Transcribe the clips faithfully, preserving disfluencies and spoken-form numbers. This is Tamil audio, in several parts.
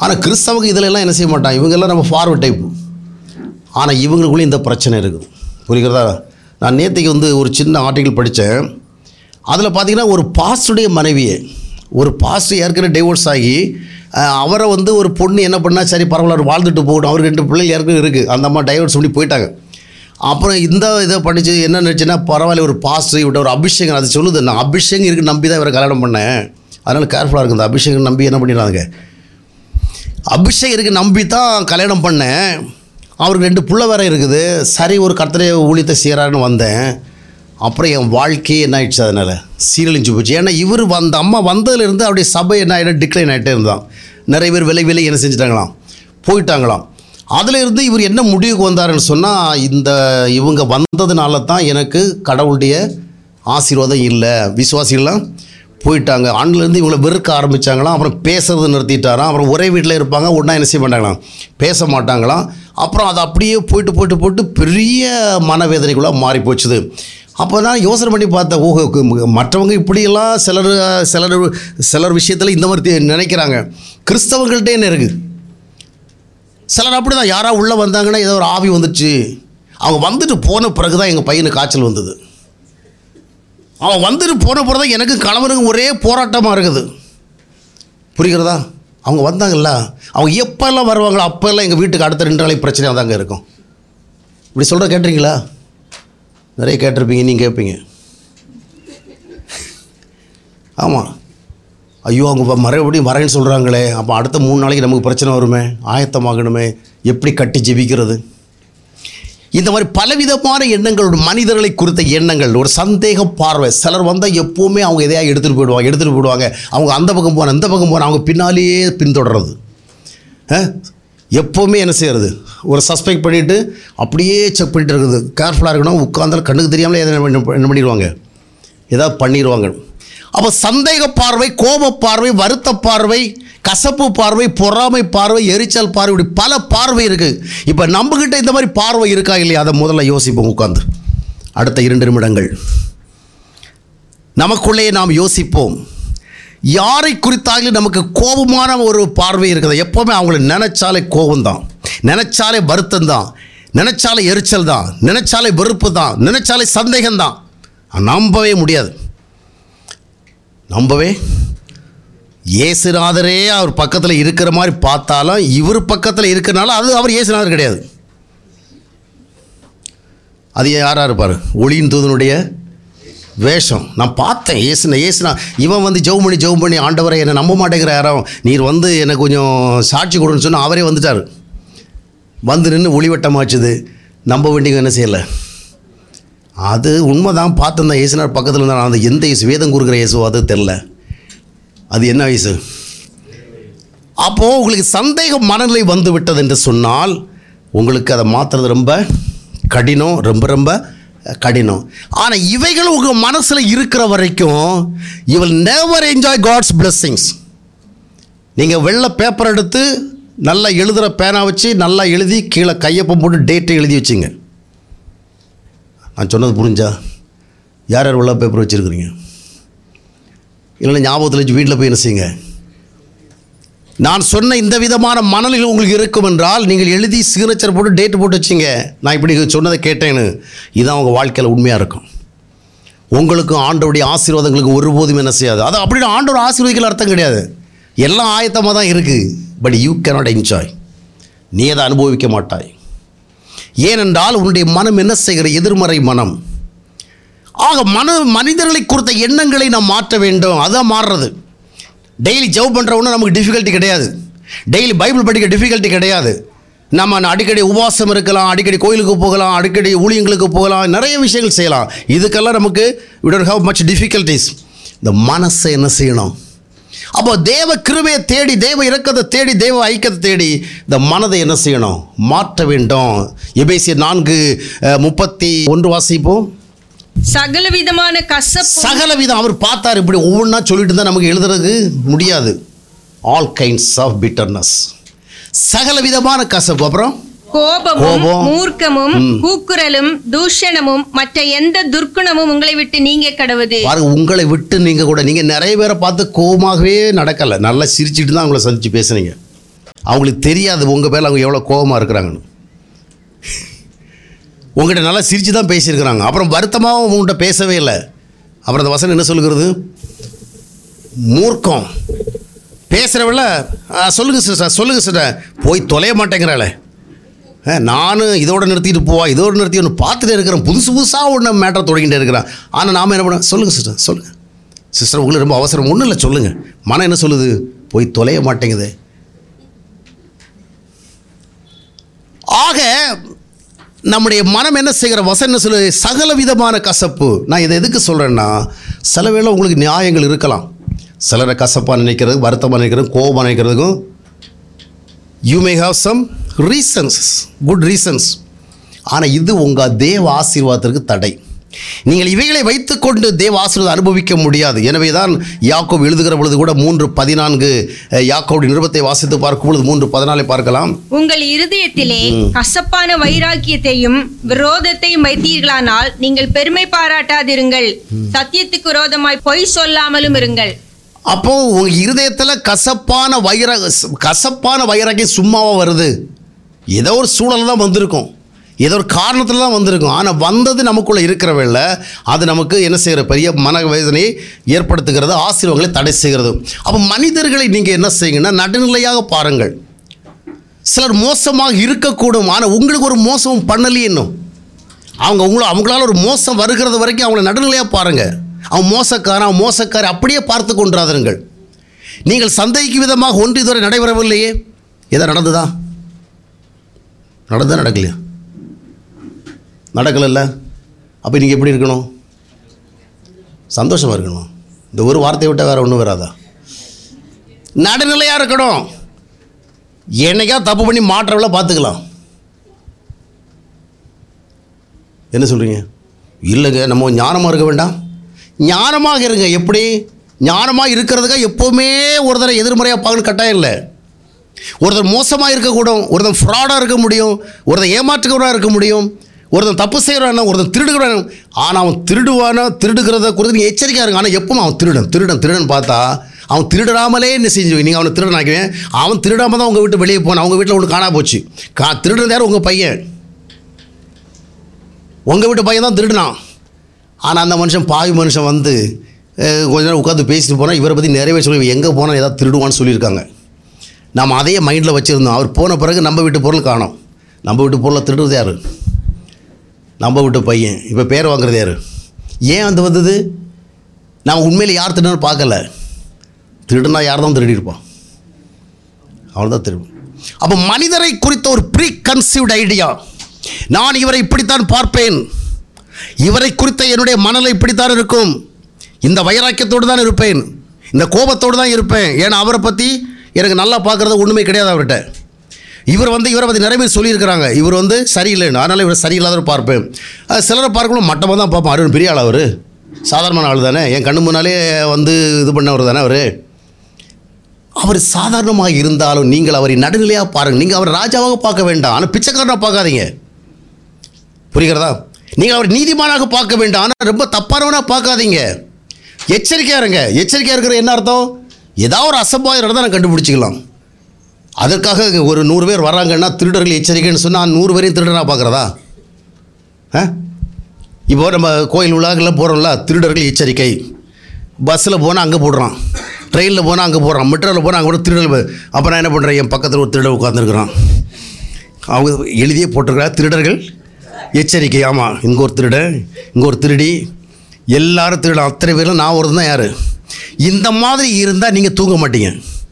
ஆனால் கிறிஸ்தவங்க இதிலெல்லாம் என்ன செய்ய மாட்டாங்க, இவங்கெல்லாம் நம்ம ஃபார்வர்ட் டைப்பு. ஆனால் இவங்களுக்குள்ளே இந்த பிரச்சனை இருக்குது. புரிகிறதா? நான் நேற்றுக்கு வந்து ஒரு சின்ன ஆர்டிக்கல் படித்தேன். அதில் பார்த்திங்கன்னா ஒரு பாஸ்டருடைய மனைவியை, ஒரு பாஸ்டர் ஏற்கனவே டைவோர்ஸ் ஆகி அவரை வந்து ஒரு பொண்ணு என்ன பண்ணால் சரி பரவாயில்ல அவர் வாழ்ந்துட்டு போகணும், அவருக்கு ரெண்டு பிள்ளைகள் ஏற்கனவே இருக்குது, அந்த அம்மா டைவோர்ஸ் பண்ணி போயிட்டாங்க. அப்புறம் இந்த இதை படித்து என்ன நினச்சுன்னா, பரவாயில்ல ஒரு பாஸ்டர் இவட்ட ஒரு அபிஷேகம், அது சொல்லுது நான் அபிஷேகம் இருக்குது நம்பி தான் இவரை கல்யாணம் பண்ணேன், அதனால் கேர்ஃபுல்லாக இருக்குது. இந்த அபிஷேகம் நம்பி என்ன பண்ணிடுறாங்க, அபிஷேகம் இருக்குது நம்பி தான் கல்யாணம் பண்ணேன், அவருக்கு ரெண்டு புள்ள வேறு இருக்குது, சரி ஒரு கர்த்தரை ஊழியத்தை செய்கிறாருன்னு வந்தேன். அப்புறம் என் வாழ்க்கையே என்ன ஆயிடுச்சு, அதனால் சீரழிஞ்சு போச்சு. ஏன்னா இவர் வந்த அம்மா வந்ததுலேருந்து அப்படியே சபை என்ன ஆகிடும், டிக்ளைன் ஆகிட்டே இருந்தான். நிறைய பேர் விலை விலை என்ன செஞ்சிட்டாங்களாம், போயிட்டாங்களாம். அதில் இருந்து இவர் என்ன முடிவுக்கு வந்தாருன்னு சொன்னால், இந்த இவங்க வந்ததுனால தான் எனக்கு கடவுளுடைய ஆசீர்வாதம் இல்லை, விசுவாசிகள்லாம் போயிட்டாங்க. ஆண்லேருந்து இவங்களை வெறுக்க ஆரம்பித்தாங்களாம். அப்புறம் பேசுறது நிறுத்திட்டாராம். அப்புறம் ஒரே வீட்டில் இருப்பாங்க, ஒன்றா என்ன செய்ய மாட்டாங்களாம், பேச மாட்டாங்களாம். அப்புறம் அது அப்படியே போயிட்டு போயிட்டு போட்டு பெரிய மனவேதனைக்குள்ளே மாறி போச்சுது. அப்போ நான் யோசனை பண்ணி பார்த்தேன், ஓஹோ மற்றவங்க இப்படியெல்லாம் சிலர் சிலர் சிலர் விஷயத்தில் இந்த மாதிரி நினைக்கிறாங்க, கிறிஸ்தவங்கள்ட்டே என்ன இருக்குது. சிலர் அப்படி தான், யாராவது உள்ளே வந்தாங்கன்னா ஏதோ ஒரு ஆவி வந்துடுச்சு, அவங்க வந்துட்டு போன பிறகு தான் எங்கள் பையனுக்கு காய்ச்சல் வந்தது, அவன் வந்துட்டு போன பிறகு தான் எனக்கு கணவனுக்கு ஒரே போராட்டமாக இருக்குது. புரிகிறதா? அவங்க வந்தாங்கல்ல, அவங்க எப்போல்லாம் வருவாங்களோ அப்போல்லாம் எங்கள் வீட்டுக்கு அடுத்த ரெண்டு நாளைக்கு பிரச்சனையாக தாங்க இருக்கும். இப்படி சொல்கிற கேட்டிருக்கீங்களா? நிறைய கேட்டிருப்பீங்க, நீங்கள் கேட்பீங்க. ஆமாம், ஐயோ அவங்க மறுபடியும் வரேன்னு சொல்கிறாங்களே, அப்போ அடுத்த மூணு நாளைக்கு நமக்கு பிரச்சனை வருமே, ஆயத்தமாகணுமே, எப்படி கட்டி ஜெபிக்கிறது, இந்த மாதிரி பலவிதமான எண்ணங்கள், மனிதர்களை குறித்த எண்ணங்கள், ஒரு சந்தேக பார்வை. சிலர் வந்தால் எப்போவுமே அவங்க எதையாக எடுத்துகிட்டு போயிடுவாங்க எடுத்துகிட்டு போயிடுவாங்க அவங்க அந்த பக்கம் போன அந்த பக்கம் போன அவங்க பின்னாலேயே பின்தொடர்றது. எப்போவுமே என்ன செய்கிறது, ஒரு சஸ்பெக்ட் பண்ணிவிட்டு அப்படியே செக் பண்ணிட்டு இருக்குது. கேர்ஃபுல்லாக இருக்கணும், உட்கார்ந்தாலும் கண்ணுக்கு தெரியாமலே எதை என்ன பண்ணிடுவாங்க, ஏதாவது பண்ணிடுவாங்க. அப்போ சந்தேக பார்வை, கோப பார்வை, வருத்த பார்வை, கசப்பு பார்வை, பொறாமை பார்வை, எரிச்சல் பார்வை, இப்படி பல பார்வை இருக்குது. இப்போ நம்மக்கிட்ட இந்த மாதிரி பார்வை இருக்கா இல்லையா, அதை முதல்ல யோசிப்போம் உட்காந்து. அடுத்த இரண்டு நிமிடங்கள் நமக்குள்ளே நாம் யோசிப்போம். யாரை குறித்தாலும் நமக்கு கோபமான ஒரு பார்வை இருக்குது. எப்போவுமே அவங்கள நினைச்சாலே கோபம்தான், நினைச்சாலே வருத்தம் தான், நினைச்சாலே எரிச்சல் தான், நினைச்சாலே வெறுப்பு தான், நினைச்சாலே சந்தேகம்தான். நம்பவே முடியாது, நம்பவே. இயேசுநாதரே அவர் பக்கத்தில் இருக்கிற மாதிரி பார்த்தாலும் இவர் பக்கத்தில் இருக்கிறனால அது அவர் இயேசுநாதர் கிடையாது. அது யாராக இருப்பார், ஒளியின் தூதனுடைய வேஷம். நான் பார்த்தேன் ஏசுனா ஏசுனா இவன் வந்து ஜெபம் பண்ணி ஜெபம் பண்ணி ஆண்டவரை என்னை நம்ப மாட்டேங்கிற யாரும், நீர் வந்து எனக்கு கொஞ்சம் சாட்சி கொடுன்னு சொன்னால் அவரே வந்துட்டார். வந்து நின்று ஒளிவட்டமாச்சுது, நம்ப வேண்டிய என்ன செய்யலை. அது உண்மை தான், பார்த்துருந்தேன் இயேசுனார் பக்கத்தில் இருந்தால். அந்த எந்த இயேசு, வேதம் கொடுக்குற இயேசு அது தெரில, அது என்ன வயசு. அப்போது உங்களுக்கு சந்தேக மனநிலை வந்து விட்டது என்று சொன்னால் உங்களுக்கு அதை மாற்றுறது ரொம்ப கடினம், ரொம்ப ரொம்ப கடினம். ஆனால் இவைகள் உங்கள் மனசில் இருக்கிற வரைக்கும் you will never enjoy God's blessings. நீங்கள் வெள்ளை பேப்பர் எடுத்து நல்லா எழுதுகிற பேனா வச்சு நல்லா எழுதி கீழே கையொப்பம் போட்டு டேட்டை எழுதி வச்சுங்க. நான் சொன்னது புரிஞ்சா? யார் யார் வெள்ளை பேப்பர் வச்சுருக்குறீங்க? இல்லைன்னா ஞாபகத்தில் வச்சு வீட்டில் போய் என்ன செய்யுங்க. நான் சொன்ன இந்த விதமான மனநிலை உங்களுக்கு இருக்கும் என்றால் நீங்கள் எழுதி சிக்னேச்சர் போட்டு டேட்டு போட்டு வச்சிங்க, நான் இப்படி சொன்னதை கேட்டேன்னு. இதுதான் உங்கள் வாழ்க்கையில் உண்மையாக இருக்கும். உங்களுக்கும் ஆண்டவருடைய ஆசீர்வாதங்களுக்கு ஒருபோதும் என்ன செய்யாது. அது அப்படின்னு ஆண்டவர் ஆசீர்வதிக்கல அர்த்தம் கிடையாது. எல்லாம் ஆயத்தமாக தான் இருக்குது. But you cannot enjoy. நீ அதை அனுபவிக்க மாட்டாய். ஏனென்றால் உன்னுடைய மனம் என்ன செய்கிற, எதிர்மறை மனம். ஆக மன மனிதர்களை குறித்த எண்ணங்களை நாம் மாற்ற வேண்டும். அதுதான் மாறுறது. டெய்லி ஜெபம் பண்ணுறவொன்னு நமக்கு டிஃபிகல்ட்டி கிடையாது. டெய்லி பைபிள் படிக்க டிஃபிகல்ட்டி கிடையாது. நம்ம அடிக்கடி உபவாசம் இருக்கலாம், அடிக்கடி கோயிலுக்கு போகலாம், அடிக்கடி ஊழியங்களுக்கு போகலாம், நிறைய விஷயங்கள் செய்யலாம். இதுக்கெல்லாம் நமக்கு we don't have much difficulties. இந்த மனசை என்ன செய்யணும்? அப்போ தேவ கிருபையை தேடி, தேவ இரக்கத்தை தேடி, தேவ ஐக்கியத்தை தேடி இந்த மனதை என்ன செய்யணும்? மாற்ற வேண்டும். எபேசியர் நான்கு முப்பத்தி ஒன்று வாசிப்போம். சகல விதமான கசப்பு, சகல விதம் அவர் பார்த்தார். இப்படி ஒவ்வொன்றா சொல்லிட்டு தான் நமக்கு எழுதுறதுக்கு முடியாது. ஆல் கைண்ட்ஸ் ஆஃப் பிட்டர்னஸ், சகல விதமான கசப்பு. அப்புறம் கோபமும், மூர்க்கமும், கூக்குரலும், தூஷணமும், மற்ற எந்த துர்க்குணமும் உங்களை விட்டு நீங்க கடவுது. பாருங்க, உங்களை விட்டு நீங்க கூட, நீங்க நிறைய பேரை பார்த்து கோபமாகவே நடக்கல, நல்லா சிரிச்சுட்டு தான் உங்களை சந்திச்சு பேசுனீங்க. அவங்களுக்கு தெரியாது உங்கள் பேரில் அவங்க எவ்வளோ கோபமாக இருக்கிறாங்கன்னு. உங்கள்கிட்ட நல்லா சிரித்து தான் பேசியிருக்கிறாங்க, அப்புறம் வருத்தமாகவும் உங்கள்கிட்ட பேசவே இல்லை. அப்புறம் அந்த வசனம் என்ன சொல்லுகிறது? மூர்க்கம் பேசுகிறவள சொல்லுங்கள் சிஸ்டர், சொல்லுங்கள் சிஸ்டர், போய் தொலைய மாட்டேங்கிறாளே, நானும் இதோடு நிறுத்திட்டு போவா, இதோடு நிறுத்தி ஒன்று பார்த்துட்டே இருக்கிறேன், புதுசு புதுசாக ஒன்று மேட்டரை தொடங்கிட்டே இருக்கிறான். ஆனால் நாம் என்ன பண்ண? சொல்லுங்கள் சிஸ்டர், சொல்லுங்கள் சிஸ்டர், உங்களுக்கு ரொம்ப அவசரம், ஒன்றும் இல்லை சொல்லுங்கள். மனம் என்ன சொல்லுது? போய் தொலைய மாட்டேங்குது. ஆக நம்முடைய மனம் என்ன செய்கிற? வசனம் என்ன சொல்லுது? சகல விதமான கசப்பு. நான் இதை எதுக்கு சொல்கிறேன்னா, சில வேளை உங்களுக்கு நியாயங்கள் இருக்கலாம். சிலரை கசப்பாக நினைக்கிறது, வருத்தமாக நினைக்கிறது, கோபமாக நினைக்கிறதுக்கும் you may have some reasons, good reasons. ஆனால் இது உங்கள் தேவ ஆசீர்வாதத்திற்கு தடை. நீங்கள் இவைகளை வைத்துக்கொண்டு தேவ ஆசீர்வாதம் அனுபவிக்க முடியாது. எனவே தான் யாக்கோபு எழுதுகிற பொழுது கூட மூன்று பதினான்கு யாக்கோபுடைய நிருபத்தை வாசித்து பார்க்கும் பொழுது மூன்று பதினாலை பார்க்கலாம். உங்கள் இருதயத்திலே கசப்பான வைராக்கியத்தையும் விரோதத்தையும் வைத்தீர்களானால் நீங்கள் பெருமை பாராட்டாதிருங்கள், சத்தியத்துக்கு விரோதமாய் பொய் சொல்லாமலும் இருங்கள். அப்போ உங்க இருதயத்தில் கசப்பான வைர கசப்பான வைராக்கியம் சும்மாவா வருது? ஏதோ ஒரு சூழல் தான் வந்திருக்கும், ஏதோ ஒரு காரணத்தில் தான் வந்திருக்கும். ஆனால் வந்தது நமக்குள்ளே இருக்கிறவல்ல, அது நமக்கு என்ன செய்கிற? பெரிய மனவேதனையை ஏற்படுத்துகிறது, ஆசீர்வாதங்களை தடை செய்கிறது. அப்போ மனிதர்களை நீங்கள் என்ன செய்யுங்கன்னா நடுநிலையாக பாருங்கள். சிலர் மோசமாக இருக்கக்கூடும், ஆனால் உங்களுக்கு ஒரு மோசம் பண்ணலையே இன்னும். அவங்க உங்களை அவங்களால ஒரு மோசம் வருகிறது வரைக்கும் அவங்கள நடுநிலையாக பாருங்கள். அவன் மோசக்காரன், அவன் மோசக்காரன் அப்படியே பார்த்து கொண்டாதீர்கள். நீங்கள் சந்தேகிக்கும் விதமாக ஒன்று இதுவரை நடைபெறவில்லையே. எதை நடந்ததா? நடந்தா நடக்கலையா? நடக்கலைல்ல. அப்போ நீங்கள் எப்படி இருக்கணும்? சந்தோஷமாக இருக்கணும். இந்த ஒரு வார்த்தையை விட்டால் வேறு ஒன்றும் வராதா? நடுநிலையாக இருக்கணும். என்னைக்கா தப்பு பண்ணி மாற்றவள பார்த்துக்கலாம். என்ன சொல்கிறீங்க? இல்லைங்க, நம்ம ஞானமாக இருக்க வேண்டாம். ஞானமாக இருங்க. எப்படி ஞானமாக இருக்கிறதுக்காக எப்போவுமே ஒருத்தரை எதிர்மறையாக பார்க்கணும் கட்டாயம் இல்லை. ஒருத்தர் மோசமாக இருக்கக்கூடும், ஒருத்தர் ஃப்ராடாக இருக்க முடியும், ஒருத்தர் ஏமாற்றுக்கிறவராக இருக்க முடியும், ஒருத்தன் தப்பு செய்கிறானா, ஒருத்தன் திருடுகிறான். ஆனால் அவன் திருடுவானா, திருடுகிறத குறித்து நீங்கள் எச்சரிக்கையாக இருங்க. ஆனால் எப்பவும் அவன் திருடன் திருடன் திருடன் பார்த்தா அவன் திருடாமலே என்ன செஞ்சு நீங்கள் அவனை திருடன் ஆக்குவேன். அவன் திருடாமல் தான் உங்கள் வீட்டு வெளியே போனான். அவங்க வீட்டில் ஒன்று காணா போச்சு. கா திருடுறது யார்? உங்கள் பையன். உங்கள் வீட்டு பையன் தான் திருடுனான். ஆனால் அந்த மனுஷன் பாவி மனுஷன் வந்து கொஞ்ச நேரம் உட்காந்து பேசிட்டு போனால் இவரை பற்றி நிறையவே சொல்லி எங்கே போனால் ஏதாவது திருடுவான்னு சொல்லியிருக்காங்க. நாம் அதையே மைண்டில் வச்சுருந்தோம். அவர் போன பிறகு நம்ம வீட்டு பொருள் காணோம். நம்ம வீட்டு பொருளை திருடுறது யார்? நம்ம வீட்டு பையன். இப்போ பேர் வாங்குறது யார்? ஏன் வந்து வந்தது? நாம் உண்மையில் யார் திருடுன்னு பார்க்கல. திருடுனா யார் தான் திருடியிருப்பான்? அவள் தான் திருடும். அப்போ மனிதரை குறித்த ஒரு ப்ரீ கன்சீவ்ட் ஐடியா, நான் இவரை இப்படித்தான் பார்ப்பேன், இவரை குறித்த என்னுடைய மனநிலை இப்படித்தான் இருக்கும், இந்த வைராக்கியத்தோடு தான் இருப்பேன், இந்த கோபத்தோடு தான் இருப்பேன். ஏன்னா அவரை பற்றி எனக்கு நல்லா பார்க்குறது ஒன்றுமே கிடையாது அவர்கிட்ட. இவர் வந்து இவரை பற்றி நிறைய பேர் சொல்லியிருக்கிறாங்க, இவர் வந்து சரியில்லைன்னு, அதனால் இவர் சரியில்லாதவர் பார்ப்பேன். அது சிலரை பார்க்கணும் மட்டமாக தான் பார்ப்பேன். அருண் பெரிய ஆள், அவர் சாதாரணமான ஆள் தானே, என் கண்ணு முன்னாலே வந்து இது பண்ணவர் தானே அவர். அவர் சாதாரணமாக இருந்தாலும் நீங்கள் அவரை நடுநிலையாக பாருங்கள். நீங்கள் அவர் ராஜாவாக பார்க்க வேண்டாம், ஆனால் பிச்சைக்காரனாக பார்க்காதீங்க. புரிகிறதா? நீங்கள் அவர் நீதிமானாக பார்க்க வேண்டாம், ஆனால் ரொம்ப தப்பானவனாக பார்க்காதீங்க. எச்சரிக்கையாக இருங்க. எச்சரிக்கையாக இருக்கிற என்ன அர்த்தம்? ஏதாவது ஒரு அசம்பாவிதம் நடந்தால் நான் கண்டுபிடிச்சிக்கலாம். அதற்காக ஒரு நூறு பேர் வராங்கன்னா திருடர்கள் எச்சரிக்கைன்னு சொன்னால் நூறு பேரையும் திருடனாக பார்க்குறதா? ஆ இப்போ நம்ம கோயில் விழாக்கெல்லாம் போகிறோம்ல, திருடர்கள் எச்சரிக்கை. பஸ்ஸில் போனால் அங்கே போடுறான், ட்ரெயினில் போனால் அங்கே போடுறான், மெட்ரோவில் போனால் அங்கே கூட திருடர்கள். அப்போ நான் என்ன பண்ணுறேன்? என் பக்கத்தில் ஒரு திருடர் உட்காந்துருக்குறான், அவங்க எழுதியே போட்டிருக்கிறா திருடர்கள் எச்சரிக்கை. ஆமாம், இங்கே ஒரு திருடன், இங்கே ஒரு திருடி, எல்லாரும் திருடன், அத்தனை பேரும் நான் ஒரு தான். யார்? இந்த மாதிரி இருந்தால் நீங்கள் தூங்க மாட்டீங்க.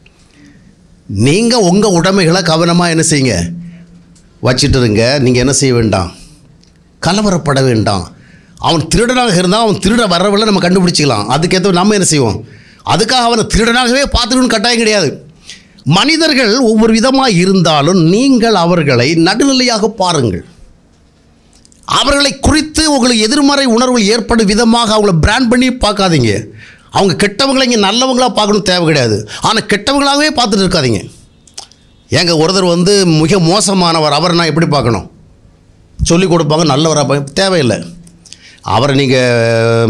நீங்கள் உங்கள் உடைமைகளை கவனமாக என்ன செய்யுங்க? வச்சுட்டு இருங்க. நீங்கள் என்ன செய்ய வேண்டாம்? கலவரப்பட வேண்டாம். அவன் திருடனாக இருந்தால் அவன் திருட வரவில்லை நம்ம கண்டுபிடிச்சிக்கலாம். அதுக்கேற்ற நம்ம என்ன செய்வோம்? அதுக்காக அவனை திருடனாகவே பார்த்துக்கணும்னு கட்டாயம் கிடையாது. மனிதர்கள் ஒவ்வொரு விதமாக இருந்தாலும் நீங்கள் அவர்களை நடுநிலையாக பாருங்கள். அவர்களை குறித்து உங்களுக்கு எதிர்மறை உணர்வு ஏற்படும் விதமாக அவங்கள பிராண்ட் பண்ணி பார்க்காதீங்க. அவங்க கெட்டவங்களை இங்கே நல்லவங்களாக பார்க்கணும் தேவை கிடையாது, ஆனால் கெட்டவங்களாகவே பார்த்துட்டு இருக்காதீங்க. ஏங்க ஒருத்தர் வந்து மிக மோசமானவர், அவரை நான் எப்படி பார்க்கணும்? சொல்லிக் கொடுப்பாங்க, நல்லவராக தேவையில்லை. அவரை நீங்கள்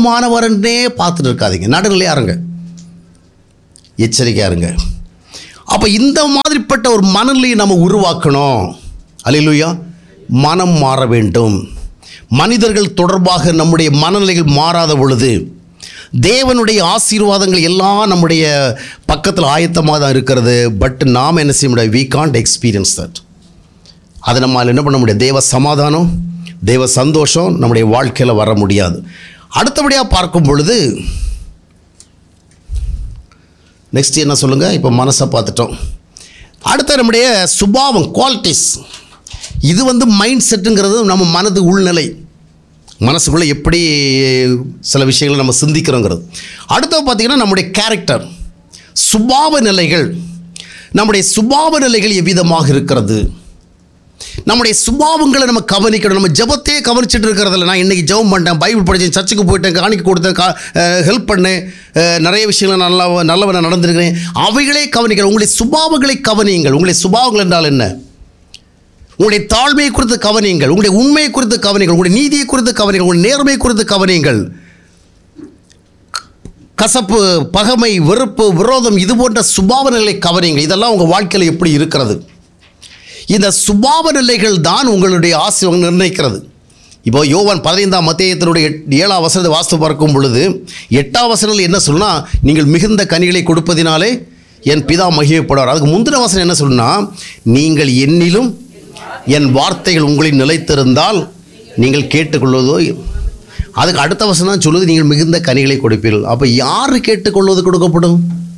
மோசமானவரன்னே பார்த்துட்டு இருக்காதீங்க. நடுநிலையாக இருங்க, எச்சரிக்கையாக இருங்க. அப்போ இந்த மாதிரிப்பட்ட ஒரு மனநிலையை நம்ம உருவாக்கணும். அல்லேலூயா. மனம் மாற வேண்டும். மனிதர்கள் தொடர்பாக நம்முடைய மனநிலைகள் மாறாத பொழுது தேவனுடைய ஆசீர்வாதங்கள் எல்லாம் நம்முடைய பக்கத்தில் ஆயத்தமாக தான் இருக்கிறது. பட் நாம் என்ன செய்ய முடியாது? we can't experience that. அதை நம்மால் என்ன பண்ண முடியாது? தேவ சமாதானம், தேவ சந்தோஷம் நம்முடைய வாழ்க்கையில் வர முடியாது. அடுத்தபடியாக பார்க்கும் பொழுது நெக்ஸ்ட் என்ன சொல்லுங்கள்? இப்போ மனசை பார்த்துட்டோம். அடுத்த நம்முடைய சுபாவம், குவாலிட்டிஸ். இது வந்து மைண்ட் செட்டுங்கிறது நம்ம மனது உள்நிலை, மனசுக்குள்ளே எப்படி சில விஷயங்களை நம்ம சிந்திக்கிறோங்கிறது. அடுத்தது பார்த்திங்கன்னா நம்முடைய கேரக்டர், சுபாவ நிலைகள். நம்முடைய சுபாவ நிலைகள் எவ்விதமாக இருக்கிறது? நம்முடைய சுபாவங்களை நம்ம கவனிக்கணும். நம்ம ஜெபத்தையே கவனிச்சுட்டு இருக்கிறதில்ல. நான் இன்றைக்கி ஜெபம் பண்ணிட்டேன், பைபிள் படித்தேன், சர்ச்சுக்கு போயிட்டேன், காணிக்க கொடுத்தேன், கா ஹெல்ப் பண்ணேன், நிறைய விஷயங்களை நல்லா நல்லவனை நடந்திருக்கிறேன், அவைகளே கவனிக்கிறேன். உங்களுடைய சுபாவங்களை கவனியுங்கள். உங்களுடைய சுபாவங்கள் என்றால் என்ன? உங்களுடைய தாழ்மையை குறித்து கவனியுங்கள், உங்களுடைய உண்மையை குறித்து கவனியுங்கள், உங்களுடைய நீதியை குறித்து கவனியுங்கள், உங்களுடைய நேர்மையை குறித்து கவனியுங்கள். கசப்பு, பகைமை, வெறுப்பு, விரோதம், இது போன்ற சுபாவ நிலை கவனியுங்கள். இதெல்லாம் உங்கள் வாழ்க்கையில் எப்படி இருக்கிறது? இந்த சுபாவ நிலைகள் தான் உங்களுடைய ஆசீர்வாதம் நிர்ணயிக்கிறது. இப்போ யோவான் பதினைந்தாம் அத்தியாயத்தினுடைய ஏழாம் வசனத்தை வாசித்து பார்க்கும் பொழுது எட்டாம் வசனத்தில் என்ன சொல்லுனா, நீங்கள் மிகுந்த கனிகளை கொடுப்பதினாலே என் பிதா மகிமைப்படுவார். அதுக்கு முந்தின வசனம் என்ன சொல்லுனா, நீங்கள் என்னிலும் என் வார்த்தைகள் உங்களில் நிலைத்திருந்தால் நீங்கள் கேட்டுக்கொள்வதோ. அதுக்கு அடுத்த வசனம் தான் சொல்லுது, நீங்கள் மிகுந்த கனிகளை கொடுப்பீர்கள். அப்போ யார் கேட்டுக்கொள்வது கொடுக்கப்படும்?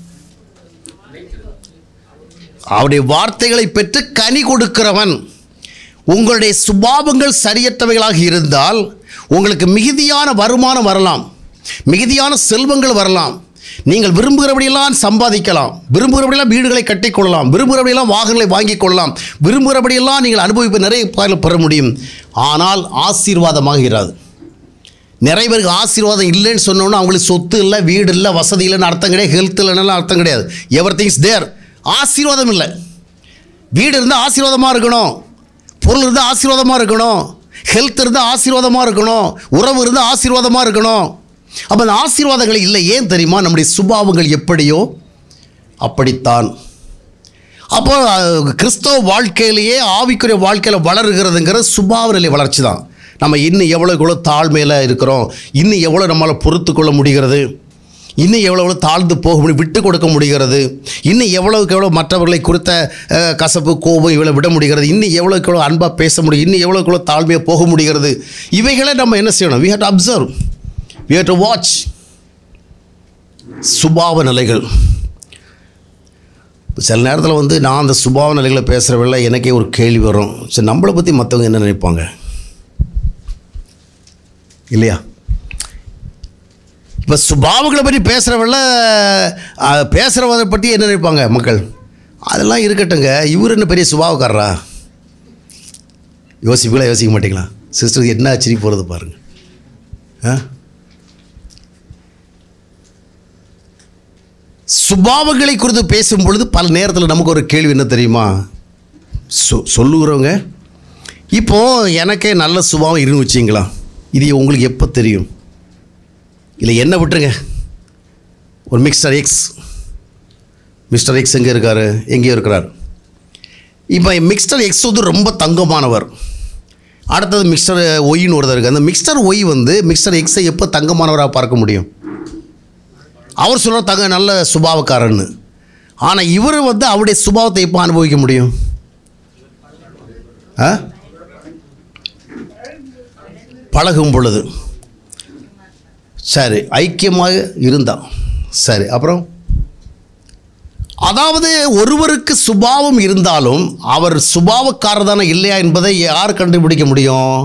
அவருடைய வார்த்தைகளை பெற்று கனி கொடுக்கிறவன். உங்களுடைய சுபாவங்கள் சரியற்றவைகளாக இருந்தால் உங்களுக்கு மிகுதியான வருமானம் வரலாம், மிகுதியான செல்வங்கள் வரலாம், நீங்கள் விரும்புகிறபடியெல்லாம் சம்பாதிக்கலாம், விரும்புகிறபடியெல்லாம் வீடுகளை கட்டிக்கொள்ளலாம், விரும்புகிறபடியெல்லாம் வாகனங்களை வாங்கிக் கொள்ளலாம், விரும்புகிறபடியெல்லாம் நீங்கள் அனுபவிப்பு நிறைய பெற முடியும். ஆனால் ஆசீர்வாதமாக இராது. நிறைய பேருக்கு ஆசீர்வாதம் இல்லைன்னு சொன்னோன்னா அவங்களுக்கு சொத்து இல்லை, வீடு இல்லை, வசதி இல்லைன்னு அர்த்தம் கிடையாது, ஹெல்த் இல்லைன்னு அர்த்தம் கிடையாது. எவ்ரி திங்ஸ் தேர். ஆசீர்வாதம் இல்லை. வீடு இருந்தால் ஆசீர்வாதமாக இருக்கணும், பொருள் இருந்தால் ஆசீர்வாதமாக இருக்கணும், ஹெல்த் இருந்தால் ஆசீர்வாதமாக இருக்கணும், உறவு இருந்தால் ஆசீர்வாதமாக இருக்கணும். அப்போ அந்த ஆசீர்வாதங்கள் இல்லை. ஏன் தெரியுமா? நம்முடைய சுபாவங்கள் எப்படியோ அப்படித்தான். அப்போ கிறிஸ்தவ வாழ்க்கையிலேயே ஆவிக்குரிய வாழ்க்கையில் வளருகிறதுங்கிறது சுபாவ நிலை வளர்ச்சி தான். நம்ம இன்னும் எவ்வளோ எவ்வளோ தாழ்மையில் இருக்கிறோம், இன்னும் எவ்வளோ நம்மளால் பொறுத்து கொள்ள முடிகிறது, இன்னும் எவ்வளோ எவ்வளோ தாழ்ந்து போக முடியும், விட்டு கொடுக்க முடிகிறது, இன்னும் எவ்வளோக்கு எவ்வளோ மற்றவர்களை குறித்த கசப்பு கோபம் இவ்வளோ விட முடிகிறது, இன்னும் எவ்வளோக்கு எவ்வளோ அன்பாக பேச முடியும், இன்னும் எவ்வளோக்கு எவ்வளோ தாழ்மையாக போக முடிகிறது. இவைகளை நம்ம என்ன செய்யணும்? we have to observe, we have to watch. சுபாவ நிலைகள். சில நேரத்தில் வந்து நான் அந்த சுபாவ நிலைகளை பேசுகிறவங்கள எனக்கே ஒரு கேள்வி வரும், சரி நம்மளை பற்றி மற்றவங்க என்ன நினைப்பாங்க இல்லையா? இப்போ சுபாவங்களை பற்றி பேசுகிறவங்கள பேசுகிறவங்களை பற்றி என்ன நினைப்பாங்க மக்கள்? அதெல்லாம் இருக்கட்டுங்க, இவர் என்ன பெரிய சுபாவக்காரரா? யோசிப்பீங்களா? யோசிக்க மாட்டீங்களா? சிஸ்டருக்கு என்ன ஆச்சரிய போகிறது பாருங்கள். ஆ சுபாவங்களை குறித்து பேசும் பொழுது பல நேரத்தில் நமக்கு ஒரு கேள்வி என்ன தெரியுமா? சொ சொல்லுகிறவங்க இப்போது எனக்கே நல்ல சுபாவம் இருந்து வச்சிங்களா, இது உங்களுக்கு எப்போ தெரியும்? இல்லை என்ன விட்டுருங்க, ஒரு மிஸ்டர் எக்ஸ், மிஸ்டர் எக்ஸ் எங்கே இருக்கார்? எங்கேயோ இருக்கிறார். இப்போ மிஸ்டர் எக்ஸ் வந்து ரொம்ப தங்கமானவர். அடுத்தது மிஸ்டர் ஒய்ன்னு ஒருத்தர் இருக்குது. அந்த மிஸ்டர் ஒய் வந்து மிஸ்டர் எக்ஸை எப்போ தங்கமானவராக பார்க்க முடியும்? அவர் சொல்கிற தங்க நல்ல சுபாவக்காரன்னு. ஆனால் இவர் வந்து அவருடைய சுபாவத்தை எப்போ அனுபவிக்க முடியும்? ஆ பழகும் பொழுது. சரி, ஐக்கியமாக இருந்தான். சரி, அப்புறம் அதாவது ஒருவருக்கு சுபாவம் இருந்தாலும் அவர் சுபாவக்காரர் தானே இல்லையா என்பதை யார் கண்டுபிடிக்க முடியும்?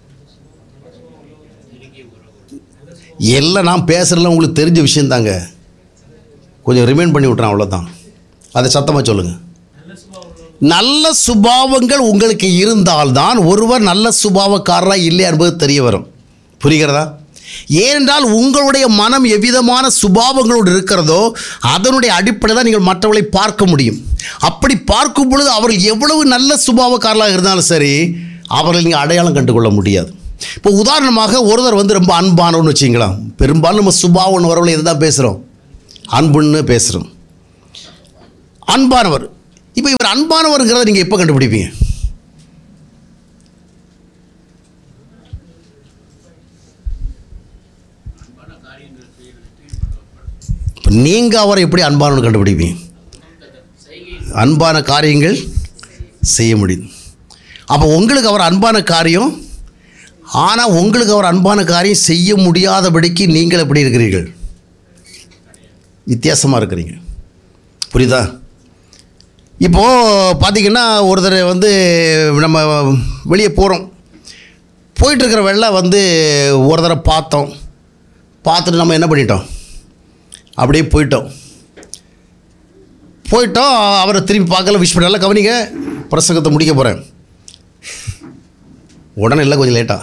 எல்லாம் நான் பேசுகிறதுலாம் உங்களுக்கு தெரிஞ்ச விஷயந்தாங்க, கொஞ்சம் ரிமைண்ட் பண்ணி விட்றேன், அவ்வளோதான். அதை சத்தமாக சொல்லுங்கள். நல்ல சுபாவங்கள் உங்களுக்கு இருந்தால்தான் ஒருவர் நல்ல சுபாவக்காரராக இல்லையா என்பது தெரிய வரும். புரிகிறதா? ஏனென்றால் உங்களுடைய மனம் எவ்விதமான சுபாவங்களோடு இருக்கிறதோ அதனுடைய அடிப்படையில் தான் நீங்கள் மற்றவர்களை பார்க்க முடியும். அப்படி பார்க்கும் பொழுது அவர்கள் எவ்வளவு நல்ல சுபாவக்காரர்களாக இருந்தாலும் சரி அவர்களை நீங்கள் அடையாளம் கண்டுகொள்ள முடியாது. இப்போ உதாரணமாக ஒருத்தர் வந்து ரொம்ப அன்பானவன்னு வச்சிங்களா, பெரும்பாலும் நம்ம சுபாவம்னு வரவங்களை எது தான் பேசுகிறோம்? அன்புன்னு பேசுகிறோம். அன்பானவர். இப்போ இவர் அன்பானவர்ங்கிறத நீங்கள் எப்போ கண்டுபிடிப்பீங்க? இப்போ நீங்கள் அவரை எப்படி அன்பானவர் கண்டுபிடிப்பீங்க? அன்பான காரியங்கள் செய்ய முடியும். அப்போ உங்களுக்கு அவர் அன்பான காரியம், ஆனால் உங்களுக்கு அவர் அன்பான காரியம் செய்ய முடியாதபடிக்கு நீங்கள் எப்படி இருக்கிறீர்கள்? வித்தியாசமாக இருக்கிறீங்க. புரியுதா? இப்போது பார்த்திங்கன்னா ஒருத்தர் வந்து நம்ம வெளியே போகிறோம், போயிட்டுருக்கிற வெள்ளை வந்து ஒரு தடவை பார்த்தோம், பார்த்துட்டு நம்ம என்ன பண்ணிட்டோம், அப்படியே போயிட்டோம் போயிட்டோம் அவரை திரும்பி பார்க்கல, விஷ் பண்ணல. கவனிங்க, பிரசங்கத்தை முடிக்க போகிறேன். உடனே இல்லை, கொஞ்சம் லேட்டாக.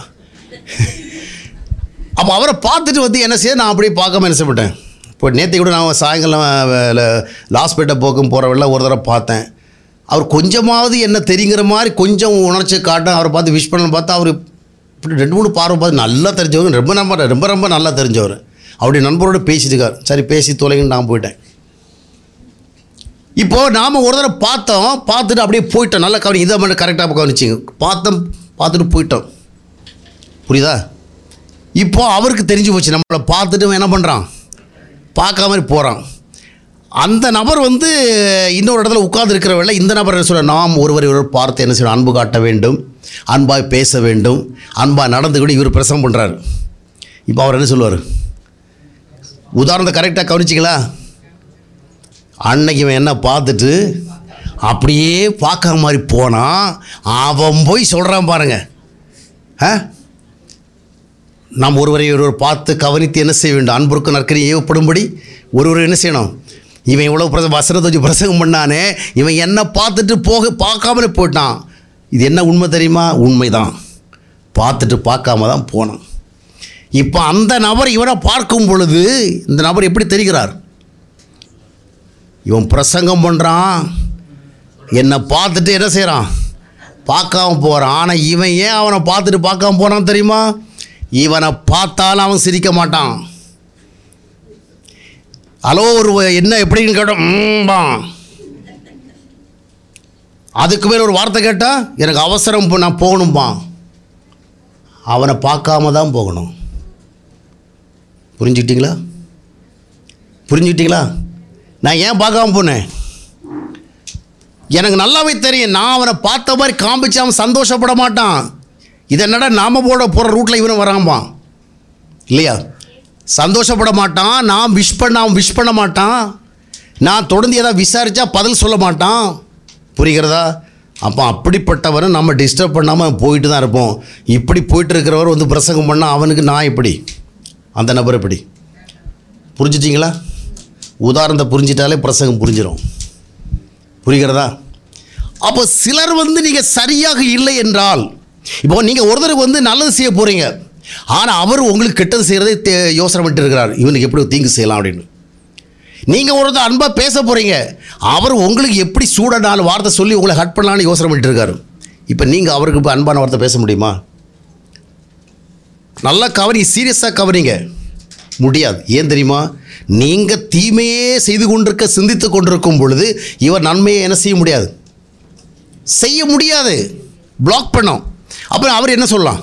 அப்போ அவரை பார்த்துட்டு வந்து என்ன செய்ய, நான் அப்படியே பார்க்காம என்ன செய்யப்பட்டேன். இப்போ நேற்று கூட நான் சாயங்காலம் லாஸ்பேட்டை போக்கும் போகிற வெள்ள ஒரு தடவை பார்த்தேன். அவர் கொஞ்சமாவது என்ன தெரிங்கிற மாதிரி கொஞ்சம் உணர்ச்சி காட்டேன். அவரை பார்த்து விஷ் பண்ண பார்த்தா அவர் இப்படி ரெண்டு மூணு பார்வை பார்த்து நல்லா தெரிஞ்சவர், ரொம்ப நம்ப ரொம்ப ரொம்ப நல்லா தெரிஞ்சவர். அவருடைய நண்பரோடு பேசிட்டு இருக்கார். சரி பேசி தொலைங்கன்னு நான் போயிட்டேன். இப்போது நாம் ஒரு தடவை பார்த்தோம், பார்த்துட்டு அப்படியே போயிட்டோம். நல்லா கவனி, இதை மட்டும் கரெக்டாக கவனிச்சிங்க. பார்த்தோம், பார்த்துட்டு போயிட்டோம். புரியுதா? இப்போது அவருக்கு தெரிஞ்சு போச்சு நம்மளை பார்த்துட்டு என்ன பண்ணுறான், பார்க்காம மாதிரி போகிறான். அந்த நபர் வந்து இன்னொரு இடத்துல உட்கார்ந்துருக்கிற வேலை இந்த நபர் என்ன சொல்ல, நாம் ஒருவரை ஒருவர் பார்த்து என்ன செய்யணும், அன்பு காட்ட வேண்டும், அன்பாக பேச வேண்டும், அன்பாக நடந்து கூட இவர் பிரசவம் பண்ணுறாரு. இப்போ அவர் என்ன சொல்லுவார்? உதாரணத்தை கரெக்டாக கவனிச்சிங்களா? அன்னைக்கு இவன் என்ன பார்த்துட்டு அப்படியே பார்க்காம மாதிரி போனான், அவன் போய் சொல்கிறான் பாருங்க. ஆ நாம் ஒருவரை ஒருவர் பார்த்து கவனித்து என்ன செய்ய வேண்டும், அன்புக்கு நற்கரி ஏவப்படும்படி ஒருவர் என்ன செய்யணும். இவன் இவ்வளோ பிரச வசனத்தை வச்சு பிரசங்கம் பண்ணானே, இவன் என்ன பார்த்துட்டு போக பார்க்காமலே போயிட்டான். இது என்ன உண்மை தெரியுமா? உண்மைதான். பார்த்துட்டு பார்க்காம தான் போனான். இப்போ அந்த நபர் இவனை பார்க்கும் பொழுது இந்த நபர் எப்படி தெரிகிறார்? இவன் பிரசங்கம் பண்ணுறான், என்னை பார்த்துட்டு என்ன செய்கிறான், பார்க்காம போகிறான். ஆனால் இவன் ஏன் அவனை பார்த்துட்டு பார்க்காம போனான் தெரியுமா? இவனை பார்த்தாலும் அவன் சிரிக்க மாட்டான். ஹலோ ஒரு என்ன எப்படின்னு கேட்டோம்பா, அதுக்கு மேலே ஒரு வார்த்தை கேட்டால் எனக்கு அவசரம், நான் போகணும்பா. அவனை பார்க்காம தான் போகணும். புரிஞ்சுக்கிட்டீங்களா? புரிஞ்சுக்கிட்டீங்களா? நான் ஏன் பார்க்காம போனேன்? எனக்கு நல்லாவே தெரியும், நான் அவனை பார்த்த மாதிரி காமிச்சு அவன் சந்தோஷப்பட மாட்டான். இதை என்னடா நாம போட போகிற ரூட்டில் இவனும் வராம்பான் இல்லையா? சந்தோஷப்பட மாட்டான். நான் விஷ் பண்ண அவன் விஷ் பண்ண மாட்டான். நான் தொடர்ந்து ஏதாவது விசாரித்தா பதில் சொல்ல மாட்டான். புரிகிறதா? அப்போ அப்படிப்பட்டவரை நம்ம டிஸ்டர்ப் பண்ணாமல் போயிட்டு தான் இருப்போம். இப்படி போயிட்டு இருக்கிறவர் வந்து பிரசங்கம் பண்ணால் அவனுக்கு நான் எப்படி, அந்த நபர் எப்படி? புரிஞ்சிட்டிங்களா? உதாரணத்தை புரிஞ்சிட்டாலே பிரசங்கம் புரிஞ்சிடும். புரிகிறதா? அப்போ சிலர் வந்து நீங்கள் சரியாக இல்லை என்றால், இப்போ நீங்கள் ஒருத்தருக்கு வந்து நல்லது செய்ய போகிறீங்க, ஆனால் அவர் உங்களுக்கு கெட்டது செய்கிறதே யோசனை பண்ணிட்டு இருக்கிறார், இவனுக்கு எப்படி தீங்கு செய்யலாம் அப்படின்னு. நீங்கள் ஒருத்தர் அன்பாக பேச போகிறீங்க, அவர் உங்களுக்கு எப்படி சூட நாலு வார்த்தை சொல்லி உங்களை ஹட் பண்ணலான்னு யோசனை பண்ணிட்டு இருக்காரு. இப்போ நீங்கள் அவருக்கு இப்போ அன்பான வார்த்தை பேச முடியுமா? நல்லா கவனி, சீரியஸாக கவனிங்க. முடியாது. ஏன் தெரியுமா? நீங்கள் தீமையே செய்து கொண்டிருக்க சிந்தித்து கொண்டிருக்கும் பொழுது இவர் நன்மையை என்ன செய்ய முடியாது, செய்ய முடியாது, பிளாக் பண்ணோம். அப்புறம் அவர் என்ன சொல்லலாம்?